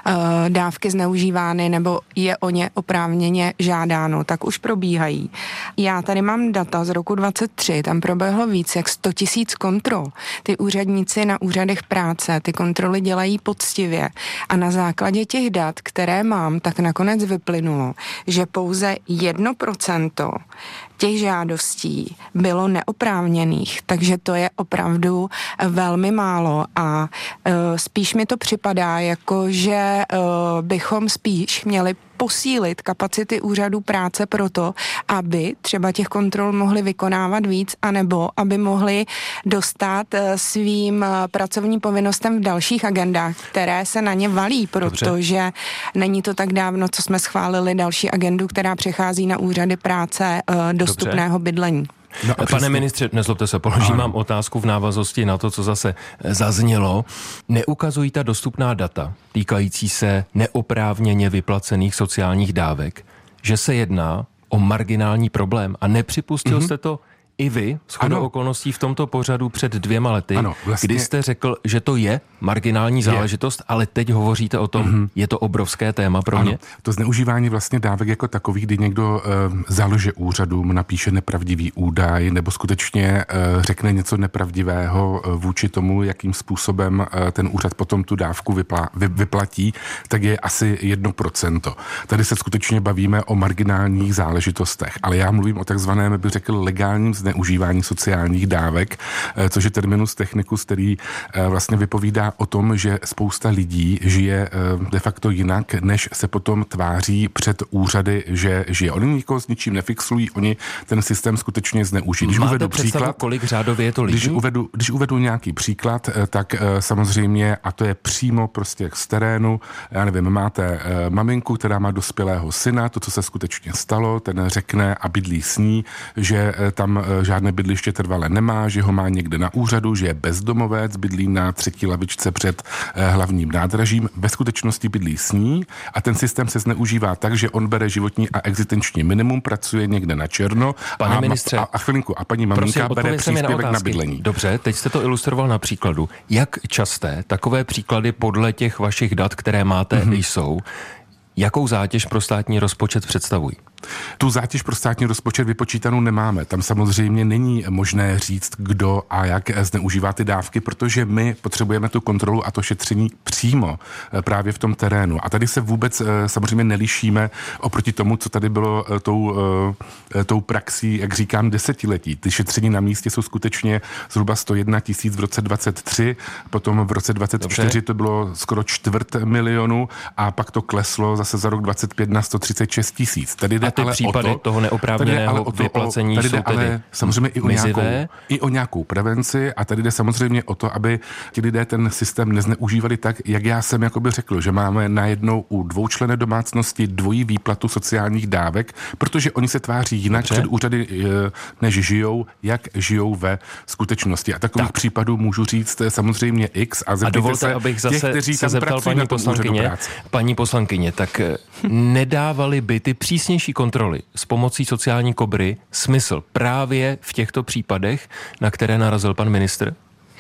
dávky zneužívány nebo je o ně oprávněně žádáno, tak už probíhají. Já tady mám data z roku dvacet tři, tam proběhlo víc jak sto tisíc kontrol. Ty úředníci na úřadech práce ty kontroly dělají poctivě a na základě těch dat, které mám, tak nakonec vyplynulo, že pouze jedno procento těch žádostí bylo neoprávněných, takže to je opravdu velmi málo a uh, spíš mi to připadá, jako že uh, bychom spíš měli posílit kapacity úřadů práce proto, aby třeba těch kontrol mohli vykonávat víc, anebo aby mohli dostat svým pracovním povinnostem v dalších agendách, které se na ně valí, protože Dobře. není to tak dávno, co jsme schválili další agendu, která přechází na úřady práce dostupného Dobře. bydlení. No Pane ministře, nezlobte se, položím vám otázku v návaznosti na to, co zase zaznělo. Neukazují ta dostupná data týkající se neoprávněně vyplacených sociálních dávek, že se jedná o marginální problém a nepřipustil mm-hmm. jste to i vy, shodou okolností v tomto pořadu před dvěma lety, ano, vlastně... kdy jste řekl, že to je marginální záležitost, je. ale teď hovoříte o tom, mm-hmm. je to obrovské téma pro ano, mě. To zneužívání vlastně dávek jako takových, kdy někdo uh, zálože úřadům, napíše nepravdivý údaj nebo skutečně uh, řekne něco nepravdivého uh, vůči tomu, jakým způsobem uh, ten úřad potom tu dávku vypla, vy, vyplatí, tak je asi jedno procento. Tady se skutečně bavíme o marginálních záležitostech, ale já mluvím o takzvaném, bych řekl, legálním zneužívání sociálních dávek, což je terminus technicus, který vlastně vypovídá o tom, že spousta lidí žije de facto jinak, než se potom tváří před úřady, že žije. Oni nikoho s ničím nefixují, oni ten systém skutečně zneužijí. Když Máte uvedu představu, příklad, kolik řádově je to lidí? Když uvedu, když uvedu nějaký příklad, tak samozřejmě, a to je přímo prostě z terénu, já nevím, máte maminku, která má dospělého syna, to, co se skutečně stalo, ten řekne a bydlí s ní, že tam žádné bydliště trvalé nemá, že ho má někde na úřadu, že je bezdomovec, bydlí na třetí lavičce před hlavním nádražím, ve skutečnosti bydlí s ní a ten systém se zneužívá tak, že on bere životní a existenční minimum, pracuje někde na černo. Pane a, ministře, a, a chvilinku, a paní maminka prosím, bere příspěvek na, na bydlení. Dobře, teď jste to ilustroval na příkladu. Jak časté takové příklady podle těch vašich dat, které máte, mm-hmm. jsou, jakou zátěž pro státní rozpočet představují? Tu zátěž pro státní rozpočet vypočítanou nemáme. Tam samozřejmě není možné říct, kdo a jak zneužívá ty dávky, protože my potřebujeme tu kontrolu a to šetření přímo právě v tom terénu. A tady se vůbec samozřejmě nelišíme oproti tomu, co tady bylo tou, tou praxí, jak říkám, desetiletí. Ty šetření na místě jsou skutečně zhruba sto jedna tisíc v roce dvacet tři, potom v roce dvacet čtyři Dobře. to bylo skoro čtvrt milionu a pak to kleslo zase za rok dvacet pět na sto třicet šest tisíc. Tady jde ty ale případy to, toho neoprávněného to, vyplacení tady jsou tedy ale samozřejmě i o, nějakou, i o nějakou prevenci a tady jde samozřejmě o to, aby ti lidé ten systém nezneužívali tak, jak já jsem jakoby řekl, že máme najednou u dvoučlenné domácnosti dvojí výplatu sociálních dávek, protože oni se tváří jinak Dobře. před úřady, než žijou, jak žijou ve skutečnosti. A takových tak. případů můžu říct samozřejmě X a zeptejte a dovolte, se abych těch, zase kteří se tam zeptal pracují na tom úřadu práce. Paní poslankyně, tak nedávali by ty přísnější kontroly s pomocí sociální kobry smysl právě v těchto případech, na které narazil pan ministr?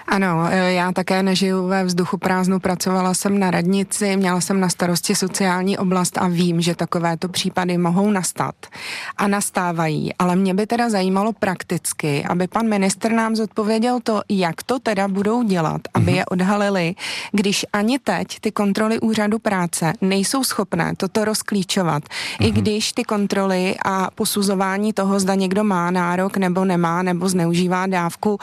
Ano, já také nežiju ve vzduchu prázdnu, pracovala jsem na radnici, měla jsem na starosti sociální oblast a vím, že takovéto případy mohou nastat a nastávají, ale mě by teda zajímalo prakticky, aby pan ministr nám zodpověděl to, jak to teda budou dělat, aby mm-hmm. je odhalili, když ani teď ty kontroly úřadu práce nejsou schopné toto rozklíčovat, mm-hmm. i když ty kontroly a posuzování toho, zda někdo má nárok nebo nemá, nebo zneužívá dávku,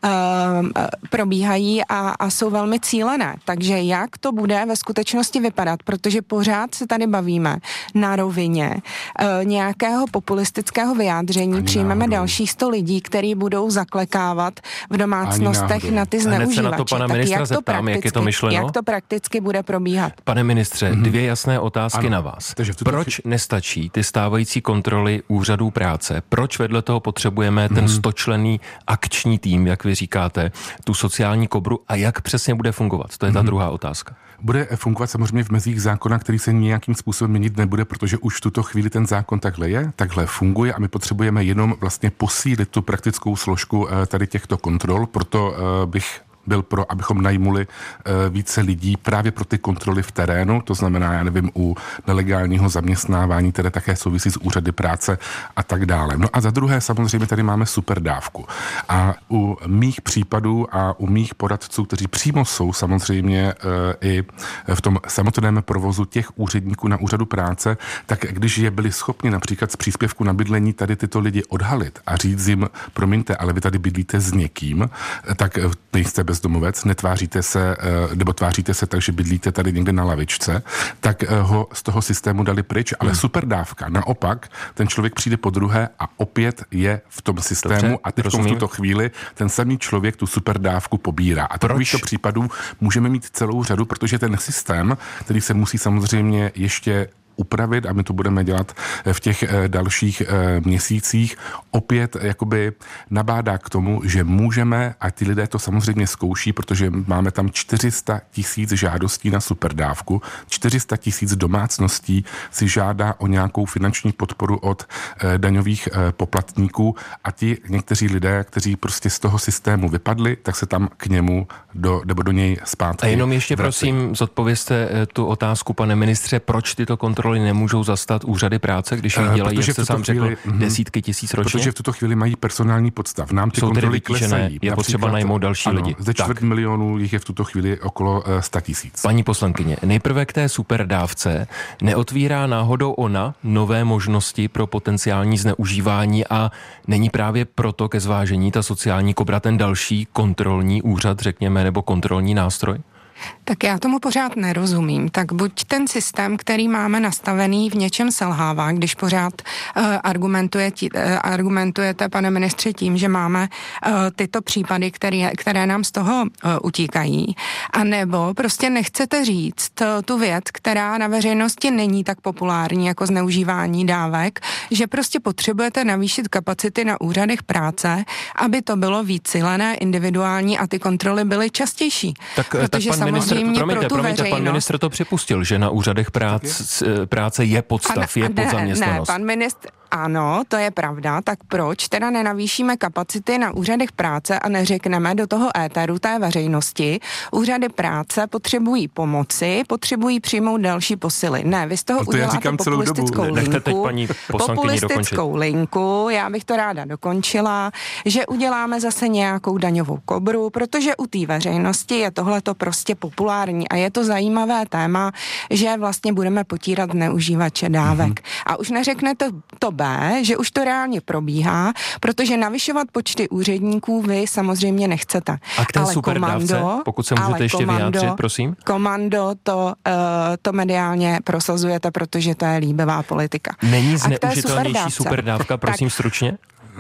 uh, probíhají a, a jsou velmi cílené. Takže jak to bude ve skutečnosti vypadat, protože pořád se tady bavíme na rovině e, nějakého populistického vyjádření, ani přijmeme náhodou dalších sto lidí, kteří budou zaklekávat v domácnostech na ty zneužívače. Na to pana ministra jak zeptám, jak je to myšleno? Jak to prakticky bude probíhat? Pane ministře, mm-hmm. dvě jasné otázky ano. na vás. Proč chy... nestačí ty stávající kontroly úřadů práce? Proč vedle toho potřebujeme mm-hmm. ten stočlenný akční tým, jak vy říkáte, tu sociální kobru a jak přesně bude fungovat? To je ta mm-hmm. druhá otázka. Bude fungovat samozřejmě v mezích zákona, který se nějakým způsobem měnit nebude, protože už v tuto chvíli ten zákon takhle je, takhle funguje a my potřebujeme jenom vlastně posílit tu praktickou složku tady těchto kontrol, proto bych byl pro, abychom najmuli uh, více lidí právě pro ty kontroly v terénu, to znamená, já nevím, u nelegálního zaměstnávání, které také souvisí s úřady práce a tak dále. No a za druhé samozřejmě tady máme superdávku. A u mých případů a u mých poradců, kteří přímo jsou samozřejmě uh, i v tom samotném provozu těch úředníků na úřadu práce, tak když je byli schopni například z příspěvku na bydlení tady tyto lidi odhalit a říct jim, promiňte, ale vy tady bydlíte s někým, tak nejste bezdomovec, netváříte se, nebo tváříte se tak, že bydlíte tady někde na lavičce, tak ho z toho systému dali pryč, ale hmm. superdávka. Naopak, ten člověk přijde po druhé a opět je v tom systému. Dobře, a teď v tuto chvíli ten samý člověk tu superdávku pobírá. A takovýchto případů můžeme mít celou řadu, protože ten systém, který se musí samozřejmě ještě upravit a my to budeme dělat v těch dalších měsících, opět jakoby nabádá k tomu, že můžeme, a ty lidé to samozřejmě zkouší, protože máme tam čtyři sta tisíc žádostí na superdávku, čtyři sta tisíc domácností si žádá o nějakou finanční podporu od daňových poplatníků a ti někteří lidé, kteří prostě z toho systému vypadli, tak se tam k němu do, nebo do něj zpátky. A jenom ještě vrací. Prosím, zodpovězte tu otázku, pane ministře, proč tyto kontroly nemůžou zastat úřady práce, když jich dělají, jak jste sám řekl, desítky tisíc ročně? Protože v tuto chvíli mají personální podstav. Nám ty jsou kontroly klesají. Je potřeba najmout další ano, lidi. Ze čtvrt milionů jich je v tuto chvíli okolo sta tisíc. Paní poslankyně, nejprve k té superdávce. Neotvírá náhodou ona nové možnosti pro potenciální zneužívání a není právě proto ke zvážení ta sociální kobra ten další kontrolní úřad, řekněme, nebo kontrolní nástroj? Tak já tomu pořád nerozumím. Tak buď ten systém, který máme nastavený, v něčem selhává, když pořád uh, argumentuje tí, uh, argumentujete, pane ministře, tím, že máme uh, tyto případy, které, které nám z toho uh, utíkají. A nebo prostě nechcete říct uh, tu věc, která na veřejnosti není tak populární jako zneužívání dávek, že prostě potřebujete navýšit kapacity na úřadech práce, aby to bylo vícilené, individuální a ty kontroly byly častější. Tak, tak pan ministr, promiňte, promiňte, pan ministr to připustil, že na úřadech práce, práce je podstav, je podzaměstnanost. Ne, pan ministr, ano, to je pravda, tak proč teda nenavýšíme kapacity na úřadech práce a neřekneme do toho éteru té veřejnosti, úřady práce potřebují pomoci, potřebují přijmout další posily. Ne, vy z toho to uděláte populistickou linku, Nechte teď paní populistickou dokončit. linku, já bych to ráda dokončila, že uděláme zase nějakou daňovou kobru, protože u té veřejnosti je tohleto prostě populární a je to zajímavé téma, že vlastně budeme potírat zneužívače dávek. Mm-hmm. A už neřeknete to B, že už to reálně probíhá, protože navyšovat počty úředníků vy samozřejmě nechcete. A k té superdávce, pokud se můžete ještě komando, vyjádřit, prosím. Komando to, uh, to mediálně prosazujete, protože to je líbivá politika. Není zneužitelnější superdávka, prosím tak, stručně?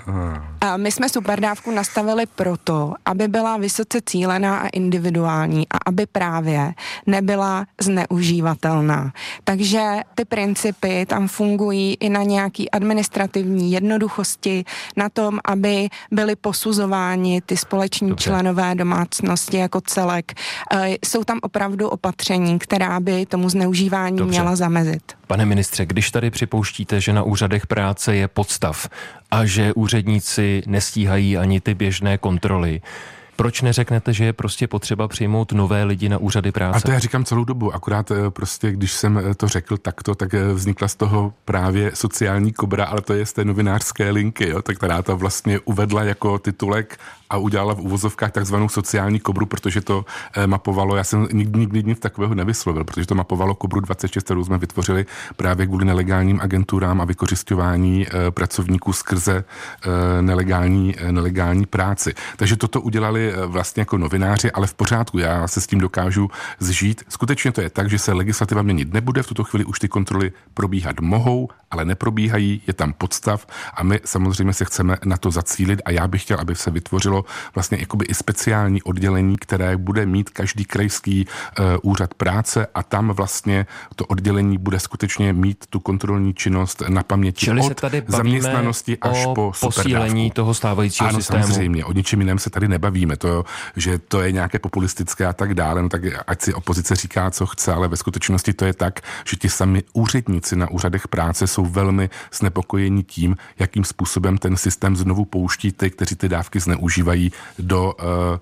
A my jsme superdávku nastavili proto, aby byla vysoce cílená a individuální a aby právě nebyla zneužívatelná. Takže ty principy tam fungují i na nějaký administrativní jednoduchosti, na tom, aby byly posuzováni ty společní Dobře. členové domácnosti jako celek. Jsou tam opravdu opatření, která by tomu zneužívání Dobře. měla zamezit. Pane ministře, když tady připouštíte, že na úřadech práce je podstav a že úředníci nestíhají ani ty běžné kontroly, Proč neřeknete, že je prostě potřeba přijmout nové lidi na úřady práce? A to já říkám celou dobu, akorát prostě, když jsem to řekl takto, tak vznikla z toho právě sociální kobra, ale to je z té novinářské linky, jo, tak která to vlastně uvedla jako titulek a udělala v uvozovkách takzvanou sociální kobru, protože to mapovalo, já jsem nikdy, nikdy nic takového nevyslovil, protože to mapovalo Kobru dvacet šest, kterou jsme vytvořili právě kvůli nelegálním agenturám a vykořisťování pracovníků skrze nelegální, nelegální práci. Takže toto udělali vlastně jako novináři, ale v pořádku, já se s tím dokážu zžít. Skutečně to je tak, že se legislativa měnit nebude, v tuto chvíli už ty kontroly probíhat mohou, ale neprobíhají, je tam podstav a my samozřejmě se chceme na to zacílit a já bych chtěl, aby se vytvořilo vlastně jakoby i speciální oddělení, které bude mít každý krajský uh, úřad práce a tam vlastně to oddělení bude skutečně mít tu kontrolní činnost na paměti. Čili od se tady zaměstnanosti až po posílení toho stávajícího ano, systému. Samozřejmě, o ničem jiném se tady nebavíme. To, že to je nějaké populistické a tak dále, no tak ať si opozice říká, co chce, ale ve skutečnosti to je tak, že ti sami úředníci na úřadech práce jsou velmi znepokojeni tím, jakým způsobem ten systém znovu pouští ty, kteří ty dávky zneužívají do,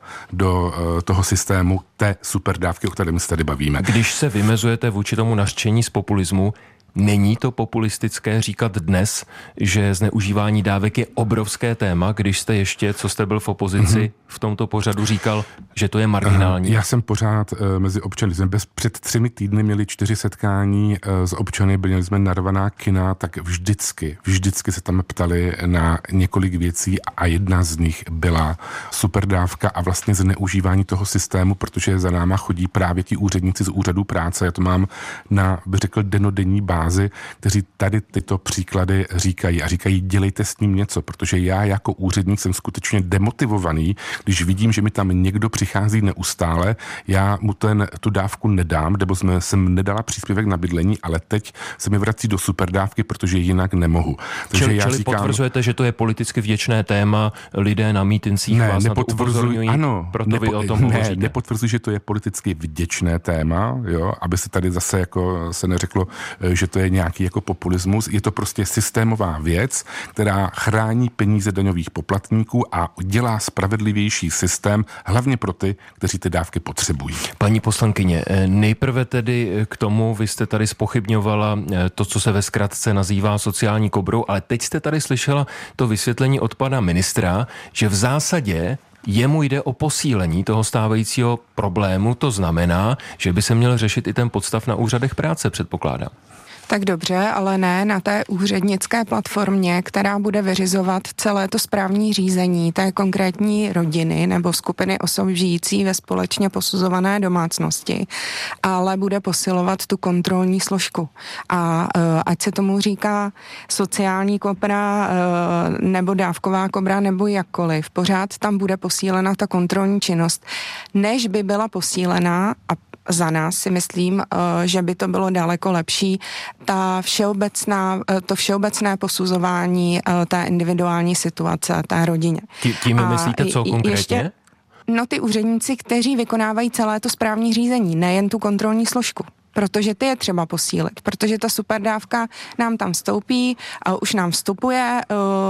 do toho systému té superdávky, o kterém se tady bavíme. Když se vymezujete vůči tomu nařčení z populismu, není to populistické říkat dnes, že zneužívání dávek je obrovské téma, když jste ještě, co jste byl v opozici, mm-hmm. v tomto pořadu říkal, že to je marginální? Já jsem pořád uh, mezi občany. Jsme bez, před třemi týdny měli čtyři setkání uh, s občany, byli jsme narvaná kina, tak vždycky, vždycky se tam ptali na několik věcí a jedna z nich byla superdávka a vlastně zneužívání toho systému, protože za náma chodí právě ti úředníci z úřadu práce. Já to mám na, bych řekl, denodenní bázi, kteří tady tyto příklady říkají a říkají, dělejte s ním něco, protože já jako úředník jsem skutečně demotivovaný, když vidím, že mi tam někdo přichází neustále, já mu ten, tu dávku nedám, nebo jsme, jsem nedala příspěvek na bydlení, ale teď se mi vrací do superdávky, protože jinak nemohu. Takže čili já čili říkám, potvrzujete, že to je politicky vděčné téma, lidé na mítincích ne, vás na to upozorňují, ano, proto nepo, vy o tom ne, hovoříte. nepotvrzuji, že to je politicky vděčné téma, jo, aby se tady zase jako se neřeklo, že to je nějaký jako populismus. Je to prostě systémová věc, která chrání peníze daňových poplatníků a dělá spravedlivější systém, hlavně pro ty, kteří ty dávky potřebují. Paní poslankyně, nejprve tedy k tomu, vy jste tady zpochybňovala to, co se ve zkratce nazývá sociální kobrou, ale teď jste tady slyšela to vysvětlení od pana ministra, že v zásadě jemu jde o posílení toho stávajícího problému, to znamená, že by se měl řešit i ten podstav na úřadech práce, předpokládám. Tak dobře, ale ne na té úřednické platformě, která bude vyřizovat celé to správní řízení té konkrétní rodiny nebo skupiny osob žijící ve společně posuzované domácnosti, ale bude posilovat tu kontrolní složku. A uh, ať se tomu říká sociální kobra uh, nebo dávková kobra nebo jakkoliv, pořád tam bude posílena ta kontrolní činnost, než by byla posílená a za nás si myslím, že by to bylo daleko lepší. Ta všeobecná, to všeobecné posuzování té individuální situace, té rodině. Tím myslíte co konkrétně? Ještě, no ty úředníci, kteří vykonávají celé to správní řízení, nejen tu kontrolní složku. Protože ty je třeba posílit, protože ta superdávka nám tam vstoupí, už nám vstupuje,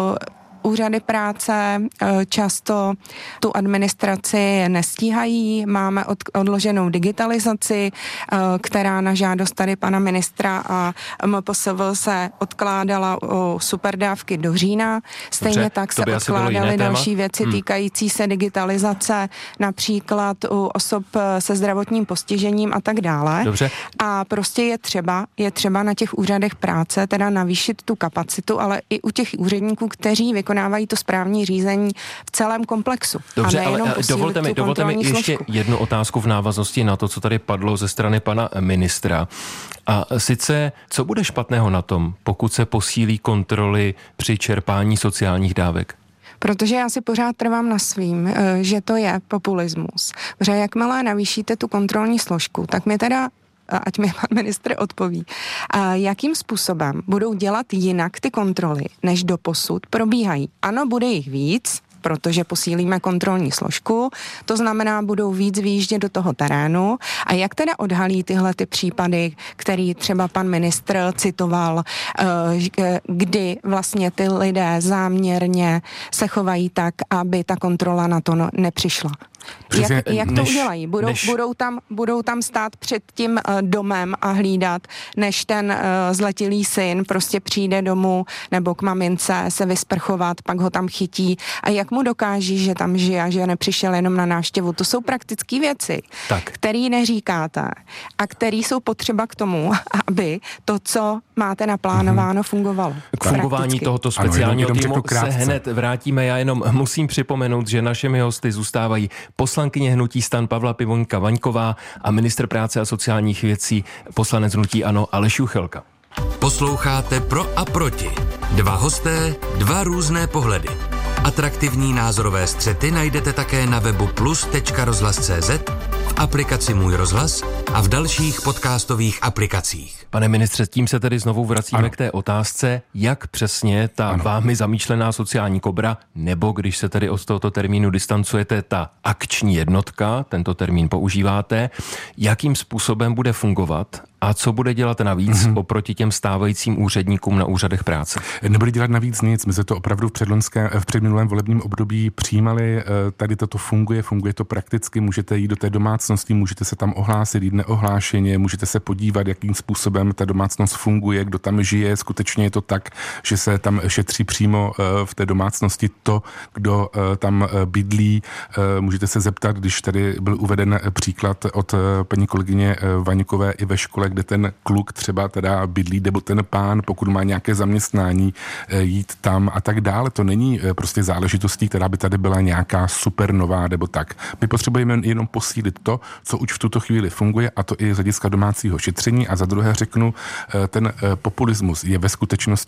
úřady práce často tu administraci nestíhají, máme od, odloženou digitalizaci, která na žádost tady pana ministra a M P S V se odkládala o superdávky do října. Stejně Dobře, tak se odkládaly další věci hmm. týkající se digitalizace, například u osob se zdravotním postižením a tak dále. Dobře. A prostě je třeba, je třeba na těch úřadech práce teda navýšit tu kapacitu, ale i u těch úředníků, kteří vykonávají to správní řízení v celém komplexu. Dobře, ale dovolte mi, dovolte mi ještě jednu otázku v návaznosti na to, co tady padlo ze strany pana ministra. A sice, co bude špatného na tom, pokud se posílí kontroly při čerpání sociálních dávek? Protože já si pořád trvám na svým, že to je populismus. Protože jakmile navýšíte tu kontrolní složku, tak mi teda ať mi pan ministr odpoví, a jakým způsobem budou dělat jinak ty kontroly, než doposud probíhají. Ano, bude jich víc, protože posílíme kontrolní složku, to znamená, budou víc vyjíždět do toho terénu. A jak teda odhalí tyhle ty případy, který třeba pan ministr citoval, kdy vlastně ty lidé záměrně se chovají tak, aby ta kontrola na to nepřišla? Jak, jak to než, udělají? Budou, než... budou, tam, budou tam stát před tím uh, domem a hlídat, než ten uh, zletilý syn prostě přijde domů nebo k mamince se vysprchovat, pak ho tam chytí a jak mu dokáží, že tam žije a že nepřišel jenom na návštěvu. To jsou praktické věci, které neříkáte a které jsou potřeba k tomu, aby to, co máte naplánováno, fungovalo. K fungování prakticky. Tohoto speciálního ano, týmu se hned vrátíme. Já jenom musím připomenout, že našimi hosty zůstávají poslankyně hnutí STAN Pavla Pivoňka Vaňková a ministr práce a sociálních věcí poslanec hnutí ANO Aleš Juchelka. Posloucháte Pro a proti. Dva hosté, dva různé pohledy. Atraktivní názorové střety najdete také na webu plus tečka rozhlas tečka cé zet, v aplikaci Můj rozhlas a v dalších podcastových aplikacích. Pane ministře, tím se tedy znovu vracíme ano. k té otázce, jak přesně ta ano. vámi zamýšlená sociální kobra, nebo když se tedy od tohoto termínu distancujete, ta akční jednotka, tento termín používáte, jakým způsobem bude fungovat a co bude dělat navíc mm-hmm. oproti těm stávajícím úředníkům na úřadech práce? Nebude dělat navíc nic. My se to opravdu v, v předminulém volebním období přijímali. Tady toto funguje, funguje to prakticky. Můžete jít do té domácnosti, můžete se tam ohlásit, jít neohlášeně, můžete se podívat, jakým způsobem ta domácnost funguje, kdo tam žije. Skutečně je to tak, že se tam šetří přímo v té domácnosti to, kdo tam bydlí. Můžete se zeptat, když tady byl uveden příklad od paní kolegyně Vaňkové i ve škole, kde ten kluk třeba teda bydlí, nebo ten pán, pokud má nějaké zaměstnání, jít tam a tak dále. To není prostě záležitostí, která by tady byla nějaká super nová nebo tak. My potřebujeme jenom posílit to, co už v tuto chvíli funguje, a to i z hlediska domácího šetření. A za druhé řeknu, ten populismus je ve skutečnosti